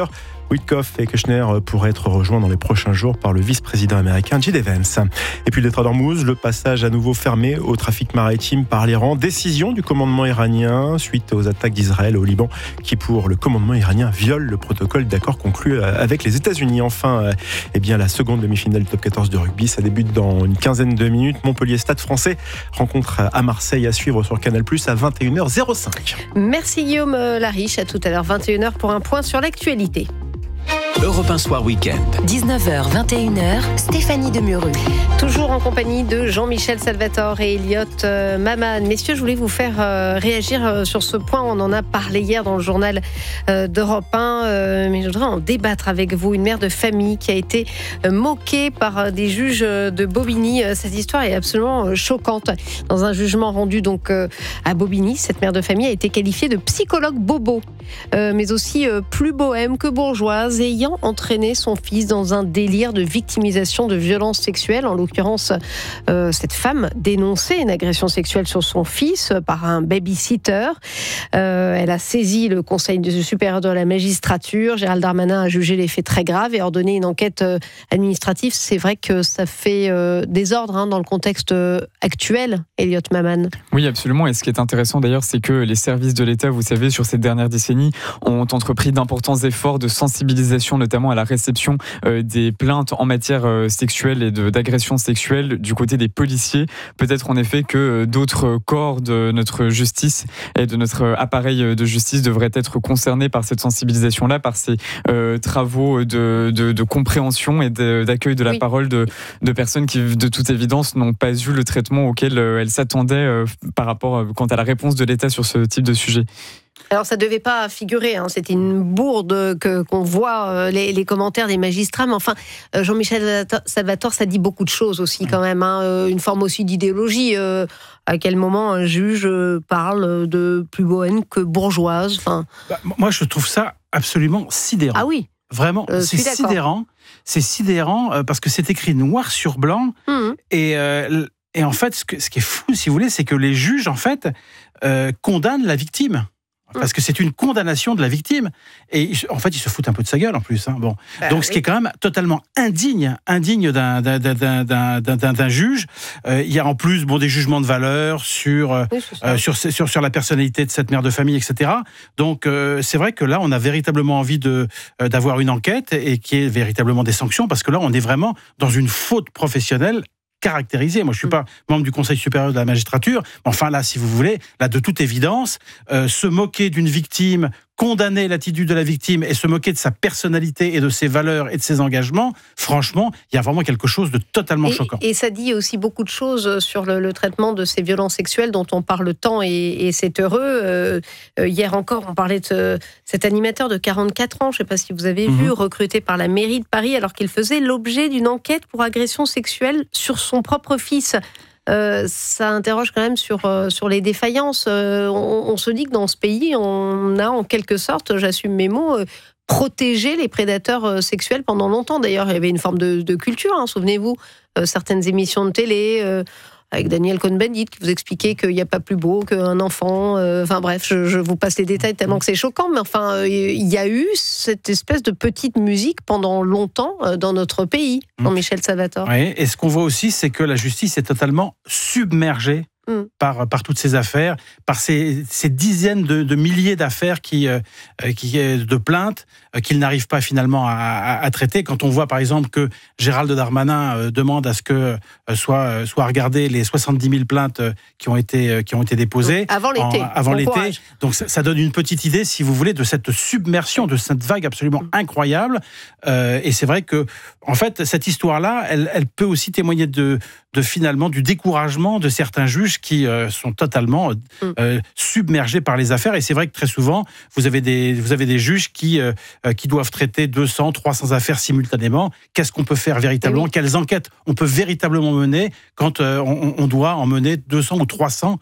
Witkoff et Kushner pourraient être rejoints dans les prochains jours par le vice-président américain J.D. Vance. Et puis le détroit d'Ormuz, le passage à nouveau fermé au trafic maritime par l'Iran. Décision du commandement iranien suite aux attaques d'Israël au Liban qui, pour le commandement iranien, viole le protocole d'accord conclu avec les États-Unis. Enfin, la seconde demi-finale du top 14 de rugby, ça débute dans une quinzaine de minutes. Montpellier Stade Français rencontre à Marseille à suivre sur Canal+ à 21h05. Merci Guillaume Lariche, à tout à l'heure 21h pour un point sur l'actualité. Europe 1 Soir Week-end. 19h, 21h, Stéphanie Demureux. Toujours en compagnie de Jean-Michel Salvatore et Elliot Maman. Messieurs, je voulais vous faire réagir sur ce point. On en a parlé hier dans le journal d'Europe 1, mais je voudrais en débattre avec vous. Une mère de famille qui a été moquée par des juges de Bobigny. Cette histoire est absolument choquante. Dans un jugement rendu donc à Bobigny, cette mère de famille a été qualifiée de psychologue bobo, mais aussi plus bohème que bourgeoise, ayant entraîné son fils dans un délire de victimisation de violences sexuelles. En l'occurrence, cette femme dénonçait une agression sexuelle sur son fils par un baby-sitter. Elle a saisi le Conseil supérieur de la magistrature. Gérald Darmanin a jugé les faits très graves et ordonné une enquête administrative. C'est vrai que ça fait désordre dans le contexte actuel, Elliot Maman. Oui, absolument. Et ce qui est intéressant d'ailleurs, c'est que les services de l'État, vous savez, sur ces dernières décennies, ont entrepris d'importants efforts de sensibilisation, notamment à la réception des plaintes en matière sexuelle et d'agression sexuelle du côté des policiers. Peut-être en effet que d'autres corps de notre justice et de notre appareil de justice devraient être concernés par cette sensibilisation-là, par ces travaux de compréhension et d'accueil de la parole de personnes qui, de toute évidence, n'ont pas eu le traitement auquel elles s'attendaient par rapport quant à la réponse de l'État sur ce type de sujet. Alors ça ne devait pas figurer, c'était une bourde qu'on voit les commentaires des magistrats, mais enfin Jean-Michel Salvatore, ça dit beaucoup de choses aussi quand même, une forme aussi d'idéologie. À quel moment un juge parle de plus bohème que bourgeoise Moi je trouve ça absolument sidérant. Ah oui. Vraiment, c'est sidérant. C'est sidérant parce que c'est écrit noir sur blanc et en fait ce qui est fou, si vous voulez, c'est que les juges en fait condamnent la victime. Parce que c'est une condamnation de la victime. Et en fait, ils se foutent un peu de sa gueule en plus. Donc, ce qui est quand même totalement indigne d'un juge. Il y a en plus des jugements de valeur sur la personnalité de cette mère de famille, etc. Donc, c'est vrai que là, on a véritablement envie d'avoir une enquête et qu'il y ait véritablement des sanctions, parce que là, on est vraiment dans une faute professionnelle caractérisé. Moi, je ne suis pas membre du Conseil supérieur de la magistrature, mais enfin là, si vous voulez, là, de toute évidence, se moquer d'une victime, condamner l'attitude de la victime et se moquer de sa personnalité et de ses valeurs et de ses engagements, franchement, il y a vraiment quelque chose de totalement choquant. Et ça dit aussi beaucoup de choses sur le traitement de ces violences sexuelles dont on parle tant, et c'est heureux. Hier encore, on parlait de cet animateur de 44 ans, je ne sais pas si vous avez vu, recruté par la mairie de Paris alors qu'il faisait l'objet d'une enquête pour agression sexuelle sur son propre fils. Ça interroge quand même sur les défaillances. On se dit que dans ce pays, on a en quelque sorte, j'assume mes mots, protégé les prédateurs sexuels pendant longtemps. D'ailleurs, il y avait une forme de culture, souvenez-vous, certaines émissions de télé avec Daniel Cohn-Bendit qui vous expliquait qu'il n'y a pas plus beau qu'un enfant. Enfin bref, je vous passe les détails tellement que c'est choquant, mais enfin, il y a eu cette espèce de petite musique pendant longtemps dans notre pays, Jean-Michel Salvatore. Oui, et ce qu'on voit aussi, c'est que la justice est totalement submergée par toutes ces affaires, par ces dizaines de milliers d'affaires de plaintes qu'ils n'arrivent pas finalement à traiter. Quand on voit par exemple que Gérald Darmanin demande à ce que soient regardées les 70 000 plaintes qui ont été déposées avant l'été. Donc ça donne une petite idée, si vous voulez, de cette submersion, de cette vague absolument incroyable. Et c'est vrai que en fait cette histoire-là, elle peut aussi témoigner de finalement du découragement de certains juges qui sont totalement submergés par les affaires. Et c'est vrai que très souvent, vous avez des juges qui doivent traiter 200, 300 affaires simultanément. Qu'est-ce qu'on peut faire véritablement ? Quelles enquêtes on peut véritablement mener quand on doit en mener 200 ou 300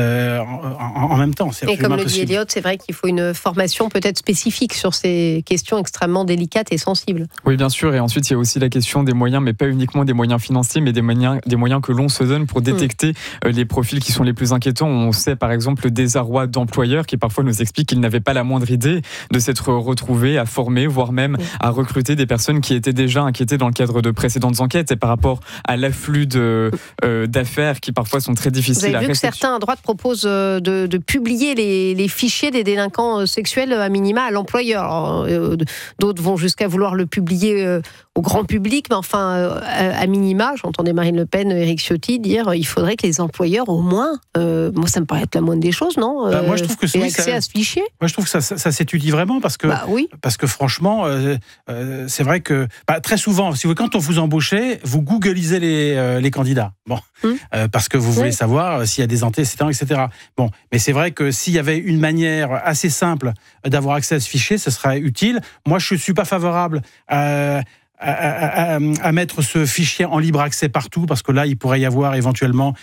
en même temps ? Et comme le dit Elliot, c'est vrai qu'il faut une formation peut-être spécifique sur ces questions extrêmement délicates et sensibles. Oui, bien sûr. Et ensuite, il y a aussi la question des moyens, mais pas uniquement des moyens financiers, mais des moyens que l'on se donne pour détecter les profils profils qui sont les plus inquiétants. On sait par exemple le désarroi d'employeurs qui parfois nous expliquent qu'ils n'avaient pas la moindre idée de s'être retrouvés à former, voire même à recruter des personnes qui étaient déjà inquiétées dans le cadre de précédentes enquêtes et par rapport à l'afflux d'affaires qui parfois sont très difficiles à Vous avez vu que certains à droite proposent de publier les fichiers des délinquants sexuels à minima à l'employeur. D'autres vont jusqu'à vouloir le publier au grand public, mais enfin, à minima, j'entendais Marine Le Pen, Éric Ciotti dire il faudrait que les employeurs, au moins, moi ça me paraît être la moindre des choses, non moi je trouve que aient accès à ce fichier. Moi je trouve que ça s'étudie vraiment parce que franchement, c'est vrai que très souvent, quand on vous embauchez, vous googlisez les candidats. Bon, parce que vous voulez savoir s'il y a des antécédents, etc. Bon, mais c'est vrai que s'il y avait une manière assez simple d'avoir accès à ce fichier, ce serait utile. Moi, je ne suis pas favorable à mettre ce fichier en libre accès partout, parce que là, il pourrait y avoir éventuellement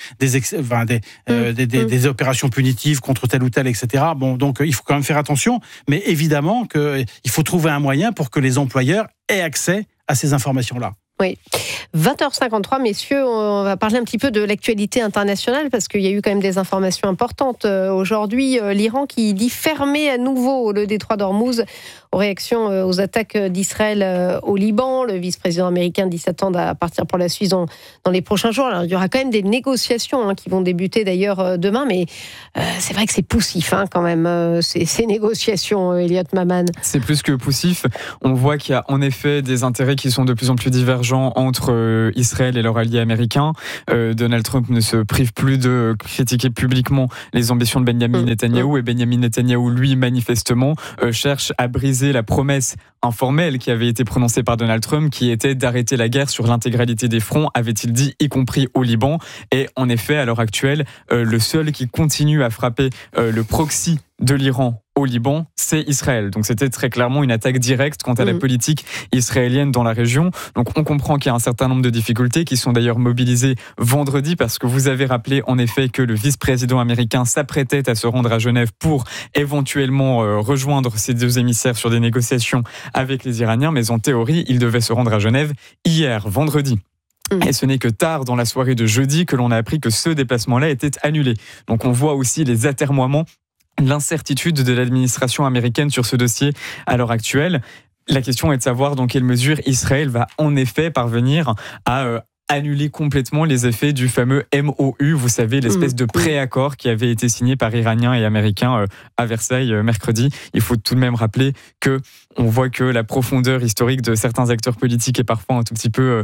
des opérations punitives contre tel ou tel, etc. Bon, donc il faut quand même faire attention, mais évidemment qu'il faut trouver un moyen pour que les employeurs aient accès à ces informations-là. Oui. 20h53, messieurs, on va parler un petit peu de l'actualité internationale parce qu'il y a eu quand même des informations importantes. Aujourd'hui, l'Iran qui dit fermer à nouveau le détroit d'Ormuz en réaction aux attaques d'Israël au Liban. Le vice-président américain dit s'attendre à partir pour la Suisse dans les prochains jours. Alors, il y aura quand même des négociations qui vont débuter d'ailleurs demain, mais c'est vrai que c'est poussif quand même, ces négociations, Elliot Maman. C'est plus que poussif. On voit qu'il y a en effet des intérêts qui sont de plus en plus divergents entre Israël et leurs alliés américains. Donald Trump ne se prive plus de critiquer publiquement les ambitions de Benjamin Netanyahou, et Benjamin Netanyahou, lui, manifestement, cherche à briser la promesse informelle qui avait été prononcée par Donald Trump, qui était d'arrêter la guerre sur l'intégralité des fronts, avait-il dit, y compris au Liban. Et en effet, à l'heure actuelle, le seul qui continue à frapper le proxy de l'Iran au Liban, c'est Israël. Donc c'était très clairement une attaque directe quant à la politique israélienne dans la région. Donc on comprend qu'il y a un certain nombre de difficultés qui sont d'ailleurs mobilisées vendredi, parce que vous avez rappelé en effet que le vice-président américain s'apprêtait à se rendre à Genève pour éventuellement rejoindre ces deux émissaires sur des négociations avec les Iraniens, mais en théorie, il devait se rendre à Genève hier, vendredi. Et ce n'est que tard dans la soirée de jeudi que l'on a appris que ce déplacement-là était annulé. Donc on voit aussi les atermoiements, l'incertitude de l'administration américaine sur ce dossier à l'heure actuelle. La question est de savoir dans quelle mesure Israël va en effet parvenir à annuler complètement les effets du fameux MOU, vous savez, l'espèce de préaccord qui avait été signé par Iraniens et Américains à Versailles mercrredi. Il faut tout de même rappeler que on voit que la profondeur historique de certains acteurs politiques est parfois un tout petit peu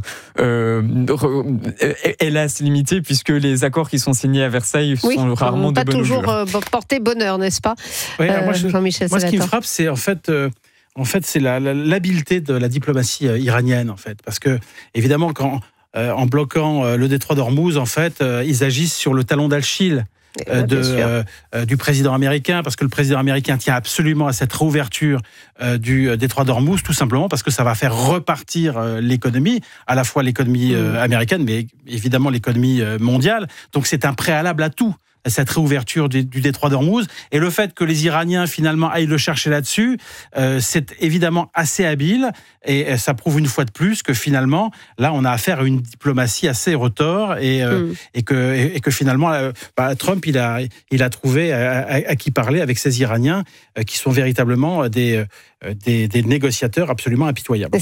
hélas limitée, puisque les accords qui sont signés à Versailles sont rarement de bonne augure. Pas toujours porter bonheur, n'est-ce pas, Jean-Michel Salvatore. Moi, ce qui me frappe, c'est c'est l'habileté de la diplomatie iranienne, en fait, parce que évidemment en bloquant le détroit d'Ormuz, en fait, ils agissent sur le talon d'Achille du président américain, parce que le président américain tient absolument à cette réouverture du détroit d'Ormuz, tout simplement parce que ça va faire repartir l'économie, à la fois l'économie américaine, mais évidemment l'économie mondiale. Donc c'est un préalable à tout, cette réouverture du détroit d'Ormuz. Et le fait que les Iraniens, finalement, aillent le chercher là-dessus, c'est évidemment assez habile. Et ça prouve une fois de plus que finalement, là, on a affaire à une diplomatie assez retors et que finalement, Trump, il a trouvé à qui parler avec ces Iraniens qui sont véritablement des négociateurs absolument impitoyables.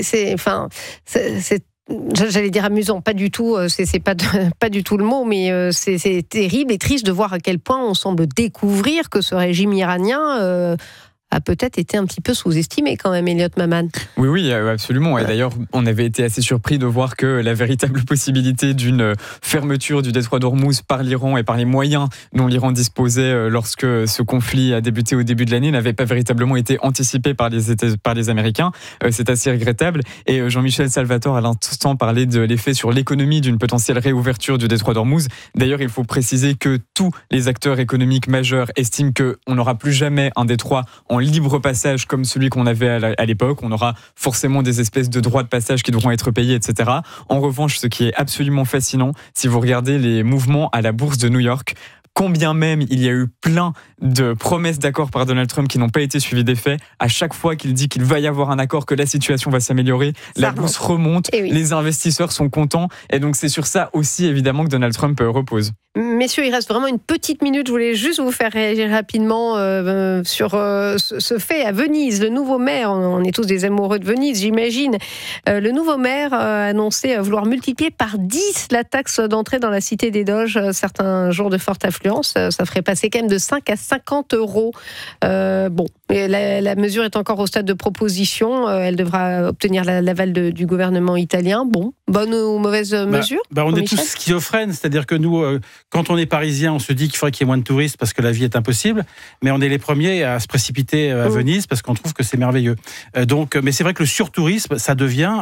J'allais dire amusant, pas du tout, c'est pas du tout le mot, mais c'est terrible et triste de voir à quel point on semble découvrir que ce régime iranien a peut-être été un petit peu sous-estimé quand même, Elliot Maman. Oui, absolument. Et d'ailleurs, on avait été assez surpris de voir que la véritable possibilité d'une fermeture du détroit d'Ormuz par l'Iran et par les moyens dont l'Iran disposait lorsque ce conflit a débuté au début de l'année n'avait pas véritablement été anticipé par les Américains. C'est assez regrettable. Et Jean-Michel Salvatore, à l'instant, parlait de l'effet sur l'économie d'une potentielle réouverture du détroit d'Ormuz. D'ailleurs, il faut préciser que tous les acteurs économiques majeurs estiment qu'on n'aura plus jamais un détroit en libre passage comme celui qu'on avait à l'époque. On aura forcément des espèces de droits de passage qui devront être payés, etc. En revanche, ce qui est absolument fascinant, si vous regardez les mouvements à la bourse de New York, combien même il y a eu plein de promesses d'accords par Donald Trump qui n'ont pas été suivies d'effet, à chaque fois qu'il dit qu'il va y avoir un accord, que la situation va s'améliorer, la bourse remonte, les investisseurs sont contents, et donc c'est sur ça aussi évidemment que Donald Trump repose. Messieurs, il reste vraiment une petite minute. Je voulais juste vous faire réagir rapidement sur ce fait à Venise. Le nouveau maire, on est tous des amoureux de Venise, j'imagine. Le nouveau maire a annoncé vouloir multiplier par 10 la taxe d'entrée dans la Cité des Doges certains jours de forte affluence. Ça ferait passer quand même de 5 à 50 euros. Bon, la mesure est encore au stade de proposition. Elle devra obtenir l'aval du gouvernement italien. Bon, bonne ou mauvaise mesure on est tous schizophrènes, c'est-à-dire que nous, quand on est parisien, on se dit qu'il faudrait qu'il y ait moins de touristes parce que la vie est impossible, mais on est les premiers à se précipiter à Venise parce qu'on trouve que c'est merveilleux. Mais c'est vrai que le surtourisme, ça devient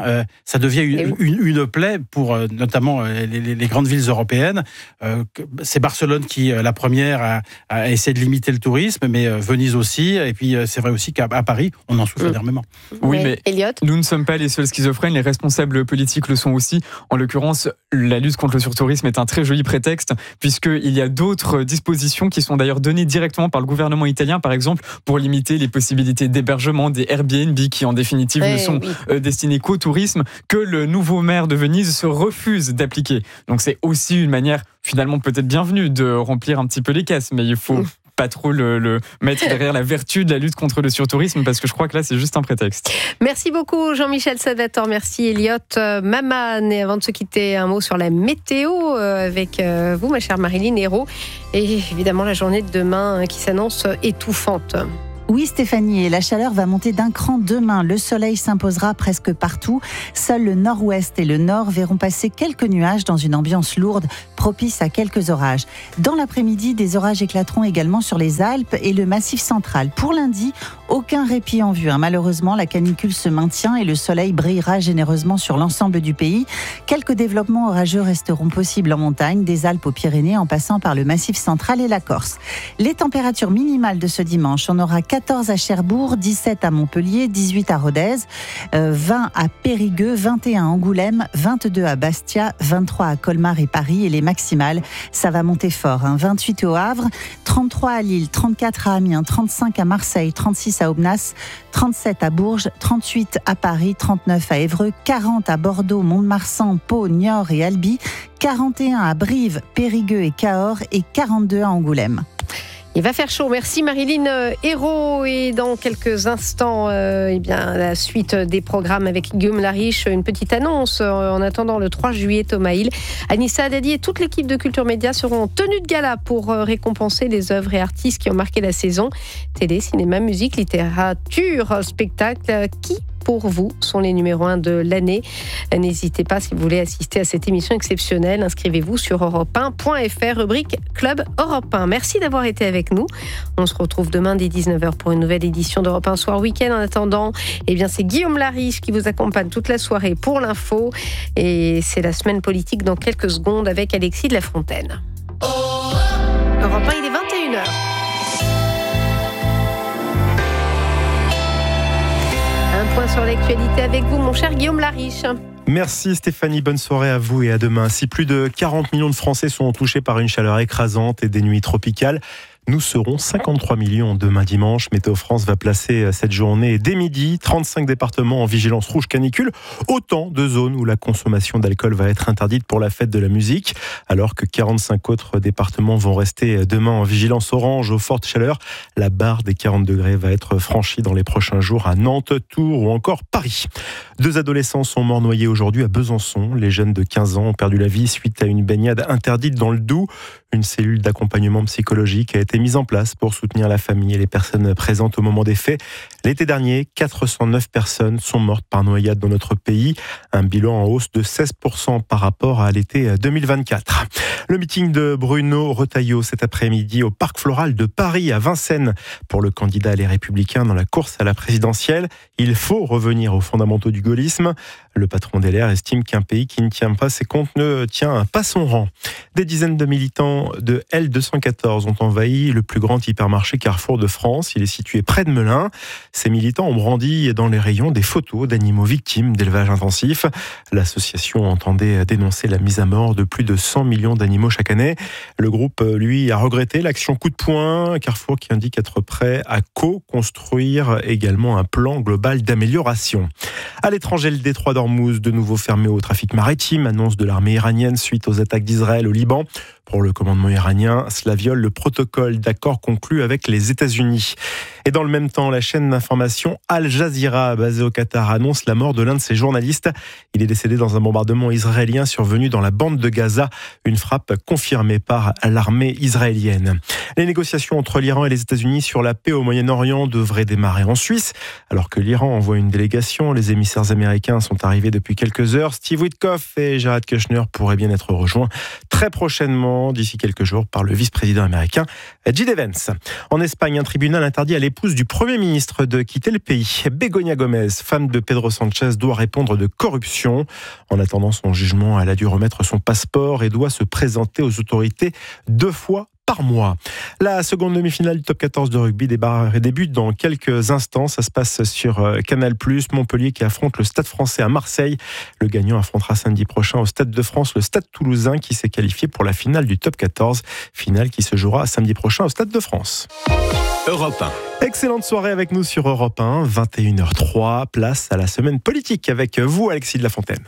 une plaie pour notamment les grandes villes européennes. C'est Barcelone qui, la première, a essayé de limiter le tourisme, mais Venise aussi. Et puis, c'est vrai aussi qu'à Paris, on en souffre énormément. Oui, mais Elliot, nous ne sommes pas les seuls schizophrènes, les responsables politiques le sont aussi. En l'occurrence, la lutte contre le surtourisme est un très joli prétexte, puisqu'il y a d'autres dispositions qui sont d'ailleurs données directement par le gouvernement italien, par exemple, pour limiter les possibilités d'hébergement des Airbnb, qui en définitive ne sont destinés qu'au tourisme, que le nouveau maire de Venise se refuse d'appliquer. Donc c'est aussi une manière, finalement peut-être bienvenue, de remplir un petit peu les caisses, mais il faut pas trop le mettre derrière la vertu de la lutte contre le surtourisme, parce que je crois que là c'est juste un prétexte. Merci beaucoup Jean-Michel Salvatore, merci Elliot Maman. Et avant de se quitter, un mot sur la météo avec vous, ma chère Marilyn Hérault, et évidemment la journée de demain qui s'annonce étouffante. Oui Stéphanie, et la chaleur va monter d'un cran demain. Le soleil s'imposera presque partout. Seul le nord-ouest et le nord verront passer quelques nuages dans une ambiance lourde, propice à quelques orages. Dans l'après-midi, des orages éclateront également sur les Alpes et le Massif central. Pour lundi, aucun répit en vue. Malheureusement, la canicule se maintient et le soleil brillera généreusement sur l'ensemble du pays. Quelques développements orageux resteront possibles en montagne, des Alpes aux Pyrénées en passant par le Massif central et la Corse. Les températures minimales de ce dimanche, on aura 14 à Cherbourg, 17 à Montpellier, 18 à Rodez, 20 à Périgueux, 21 à Angoulême, 22 à Bastia, 23 à Colmar et Paris. Et les maximales, ça va monter fort. 28 au Havre, 33 à Lille, 34 à Amiens, 35 à Marseille, 36 à Aubenas, 37 à Bourges, 38 à Paris, 39 à Évreux, 40 à Bordeaux, Mont-de-Marsan, Pau, Niort et Albi, 41 à Brive, Périgueux et Cahors et 42 à Angoulême. Il va faire chaud. Merci Marilyn Hérault. Et dans quelques instants, la suite des programmes avec Guillaume Lariche. Une petite annonce. En attendant le 3 juillet, Thomas Hill, Anissa Haddadi et toute l'équipe de Culture Média seront en tenue de gala pour récompenser les œuvres et artistes qui ont marqué la saison. Télé, cinéma, musique, littérature, spectacle. Qui pour vous sont les numéros 1 de l'année? N'hésitez pas, si vous voulez assister à cette émission exceptionnelle, inscrivez-vous sur europe1.fr, rubrique Club Europe 1. Merci d'avoir été avec nous. On se retrouve demain dès 19h pour une nouvelle édition d'Europe 1 Soir Week-end. En attendant, c'est Guillaume Lariche qui vous accompagne toute la soirée pour l'info. Et c'est la semaine politique dans quelques secondes avec Alexis de la Fontaine. Europe 1, il est 21h. Un point sur l'actualité avec vous, mon cher Guillaume Lariche. Merci Stéphanie, bonne soirée à vous et à demain. Si plus de 40 millions de Français sont touchés par une chaleur écrasante et des nuits tropicales, nous serons 53 millions demain dimanche. Météo France va placer cette journée dès midi 35 départements en vigilance rouge canicule. Autant de zones où la consommation d'alcool va être interdite pour la fête de la musique. Alors que 45 autres départements vont rester demain en vigilance orange aux fortes chaleurs. La barre des 40 degrés va être franchie dans les prochains jours à Nantes, Tours ou encore Paris. 2 adolescents sont morts noyés aujourd'hui à Besançon. Les jeunes de 15 ans ont perdu la vie suite à une baignade interdite dans le Doubs. Une cellule d'accompagnement psychologique a été mise en place pour soutenir la famille et les personnes présentes au moment des faits. L'été dernier, 409 personnes sont mortes par noyade dans notre pays. Un bilan en hausse de 16% par rapport à l'été 2024. Le meeting de Bruno Retailleau cet après-midi au Parc Floral de Paris à Vincennes. Pour le candidat Les Républicains dans la course à la présidentielle, il faut revenir aux fondamentaux du gaullisme. Le patron des LR estime qu'un pays qui ne tient pas ses comptes ne tient pas son rang. Des dizaines de militants de L214 ont envahi le plus grand hypermarché Carrefour de France. Il est situé près de Melun. Ces militants ont brandi dans les rayons des photos d'animaux victimes d'élevage intensif. L'association entendait dénoncer la mise à mort de plus de 100 millions d'animaux chaque année. Le groupe, lui, a regretté l'action coup de poing. Carrefour qui indique être prêt à co-construire également un plan global d'amélioration. À l'étranger, le détroit d'Ormuz, de nouveau fermé au trafic maritime, annonce de l'armée iranienne suite aux attaques d'Israël au Liban. Pour le commandement iranien, cela viole le protocole d'accord conclu avec les États-Unis. Et dans le même temps, la chaîne d'information Al Jazeera, basée au Qatar, annonce la mort de l'un de ses journalistes. Il est décédé dans un bombardement israélien survenu dans la bande de Gaza, une frappe confirmée par l'armée israélienne. Les négociations entre l'Iran et les États-Unis sur la paix au Moyen-Orient devraient démarrer en Suisse. Alors que l'Iran envoie une délégation, les émissaires américains sont arrivés depuis quelques heures. Steve Witkoff et Jared Kushner pourraient bien être rejoints très prochainement, d'ici quelques jours, par le vice-président américain J.D. Vance. En Espagne, un tribunal interdit à l'épouse du Premier ministre de quitter le pays. Begoña Gómez, femme de Pedro Sánchez, doit répondre de corruption. En attendant son jugement, elle a dû remettre son passeport et doit se présenter aux autorités 2 fois par mois. La seconde demi-finale du top 14 de rugby débute dans quelques instants. Ça se passe sur Canal+, Montpellier qui affronte le Stade Français à Marseille. Le gagnant affrontera samedi prochain au Stade de France le Stade Toulousain qui s'est qualifié pour la finale du top 14. Finale qui se jouera samedi prochain au Stade de France. Europe 1. Excellente soirée avec nous sur Europe 1, 21h03. Place à la semaine politique avec vous, Alexis de la Fontaine.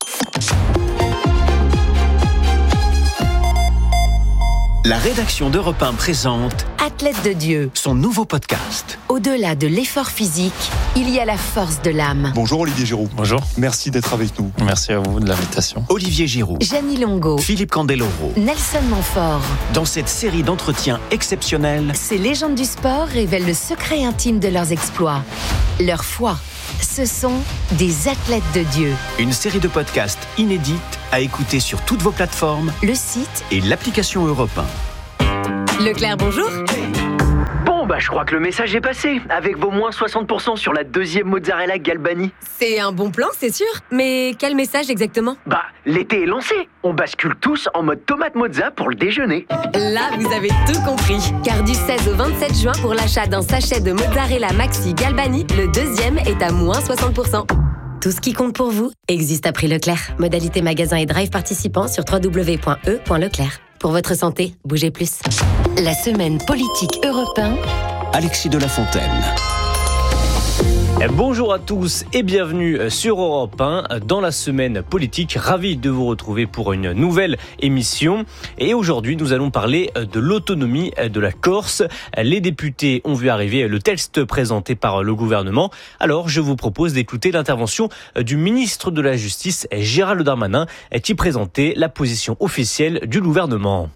La rédaction d'Europe 1 présente Athlète de Dieu. son nouveau podcast. Au-delà de l'effort physique, il y a la force de l'âme. Bonjour Olivier Giroud. Bonjour. Merci d'être avec nous. Merci à vous de l'invitation. Olivier Giroud, Janie Longo, Philippe Candeloro. Nelson Montfort. Dans cette série d'entretiens exceptionnels, Ces légendes du sport révèlent le secret intime de leurs exploits, leur foi. Ce sont des athlètes de Dieu. une série de podcasts inédites à écouter sur toutes vos plateformes Le site et l'application Europe 1. Leclerc, bonjour. Bon, je crois que le message est passé, avec vos moins 60% sur la deuxième mozzarella Galbani. C'est un bon plan, c'est sûr. Mais quel message exactement? L'été est lancé. On bascule tous en mode tomate mozza pour le déjeuner. Là, vous avez tout compris. Car du 16 au 27 juin, pour l'achat d'un sachet de mozzarella Maxi Galbani, le deuxième est à moins 60%. Tout ce qui compte pour vous existe à prix Leclerc. Modalité magasin et drive participants sur www.e.leclerc. Pour votre santé, bougez plus. La semaine politique Europe 1. Alexis de la Fontaine. Bonjour à tous et bienvenue sur Europe 1 dans la semaine politique. Ravi de vous retrouver pour une nouvelle émission. Et aujourd'hui, nous allons parler de l'autonomie de la Corse. Les députés ont vu arriver le texte présenté par le gouvernement. Alors, je vous propose d'écouter l'intervention du ministre de la Justice, Gérald Darmanin, qui présentait la position officielle du gouvernement.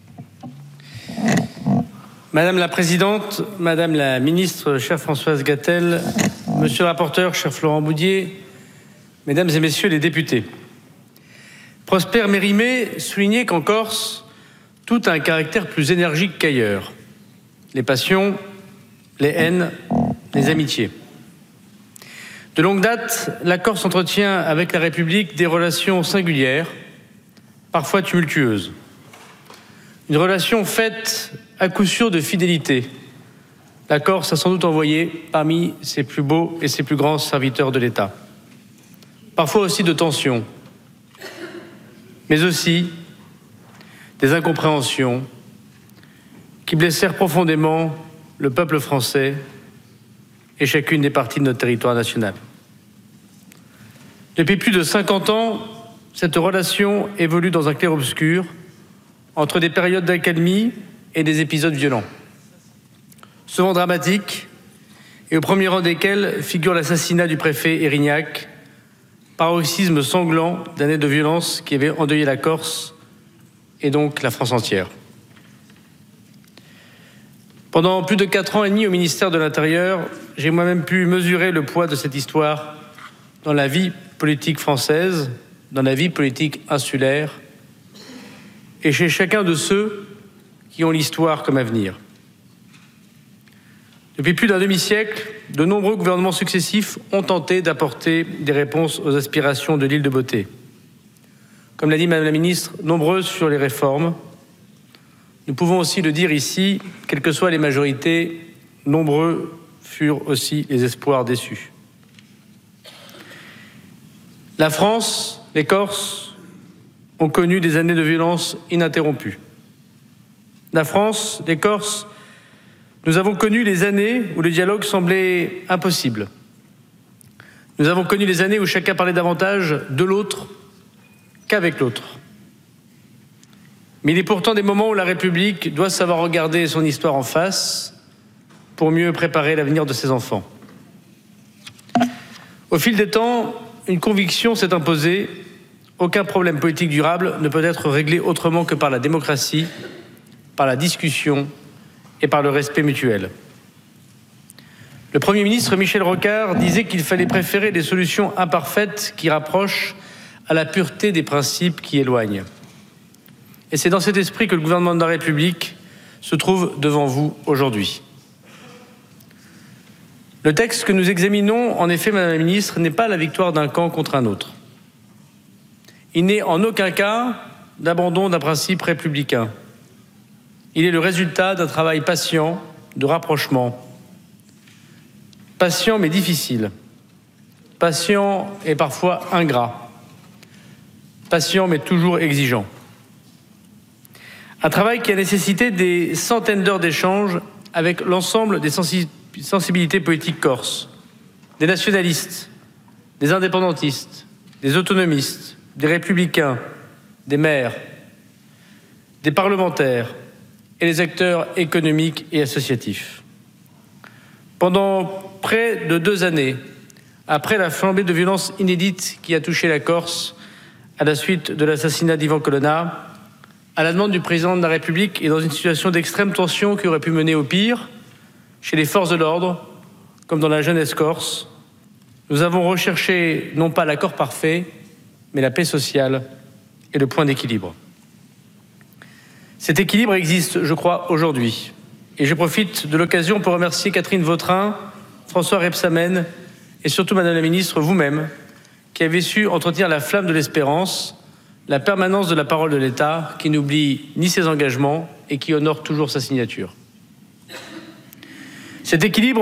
Madame la Présidente, Madame la Ministre, chère Françoise Gatel, Monsieur le rapporteur, cher Florent Boudier, Mesdames et Messieurs les députés. Prosper Mérimée soulignait qu'en Corse, tout a un caractère plus énergique qu'ailleurs. Les passions, les haines, les amitiés. De longue date, la Corse entretient avec la République des relations singulières, parfois tumultueuses. Une relation faite à coup sûr de fidélité. La Corse a sans doute envoyé parmi ses plus beaux et ses plus grands serviteurs de l'État. Parfois aussi de tensions, mais aussi des incompréhensions qui blessèrent profondément le peuple français et chacune des parties de notre territoire national. Depuis plus de 50 ans, cette relation évolue dans un clair-obscur entre des périodes d'accalmie et des épisodes violents, souvent dramatiques, et au premier rang desquels figure l'assassinat du préfet Erignac, paroxysme sanglant d'années de violence qui avait endeuillé la Corse et donc la France entière. Pendant plus de 4 ans et demi au ministère de l'Intérieur, j'ai moi-même pu mesurer le poids de cette histoire dans la vie politique française, dans la vie politique insulaire, et chez chacun de ceux qui ont l'histoire comme avenir. Depuis plus d'un demi-siècle, de nombreux gouvernements successifs ont tenté d'apporter des réponses aux aspirations de l'île de Beauté. Comme l'a dit Madame la Ministre, nombreuses sur les réformes. Nous pouvons aussi le dire ici, quelles que soient les majorités, nombreux furent aussi les espoirs déçus. La France, les Corses, ont connu des années de violence ininterrompues. La France, les Corses, nous avons connu les années où le dialogue semblait impossible. Nous avons connu les années où chacun parlait davantage de l'autre qu'avec l'autre. Mais il est pourtant des moments où la République doit savoir regarder son histoire en face pour mieux préparer l'avenir de ses enfants. Au fil des temps, une conviction s'est imposée. Aucun problème politique durable ne peut être réglé autrement que par la démocratie, par la discussion et par le respect mutuel. Le Premier ministre Michel Rocard disait qu'il fallait préférer des solutions imparfaites qui rapprochent à la pureté des principes qui éloignent. Et c'est dans cet esprit que le gouvernement de la République se trouve devant vous aujourd'hui. Le texte que nous examinons, en effet, Madame la Ministre, n'est pas la victoire d'un camp contre un autre. Il n'est en aucun cas d'abandon d'un principe républicain. Il est le résultat d'un travail patient, de rapprochement. Patient mais difficile. Patient et parfois ingrat. Patient mais toujours exigeant. Un travail qui a nécessité des centaines d'heures d'échanges avec l'ensemble des sensibilités politiques corses, des nationalistes, des indépendantistes, des autonomistes, des républicains, des maires, des parlementaires et les acteurs économiques et associatifs. Pendant près de 2 années, après la flambée de violence inédite qui a touché la Corse à la suite de l'assassinat d'Ivan Colonna, à la demande du président de la République et dans une situation d'extrême tension qui aurait pu mener au pire, chez les forces de l'ordre, comme dans la jeunesse corse, nous avons recherché non pas l'accord parfait, mais la paix sociale et le point d'équilibre. Cet équilibre existe, je crois, aujourd'hui. Et je profite de l'occasion pour remercier Catherine Vautrin, François Rebsamen et surtout Madame la Ministre, vous-même, qui avez su entretenir la flamme de l'espérance, la permanence de la parole de l'État, qui n'oublie ni ses engagements et qui honore toujours sa signature. Cet équilibre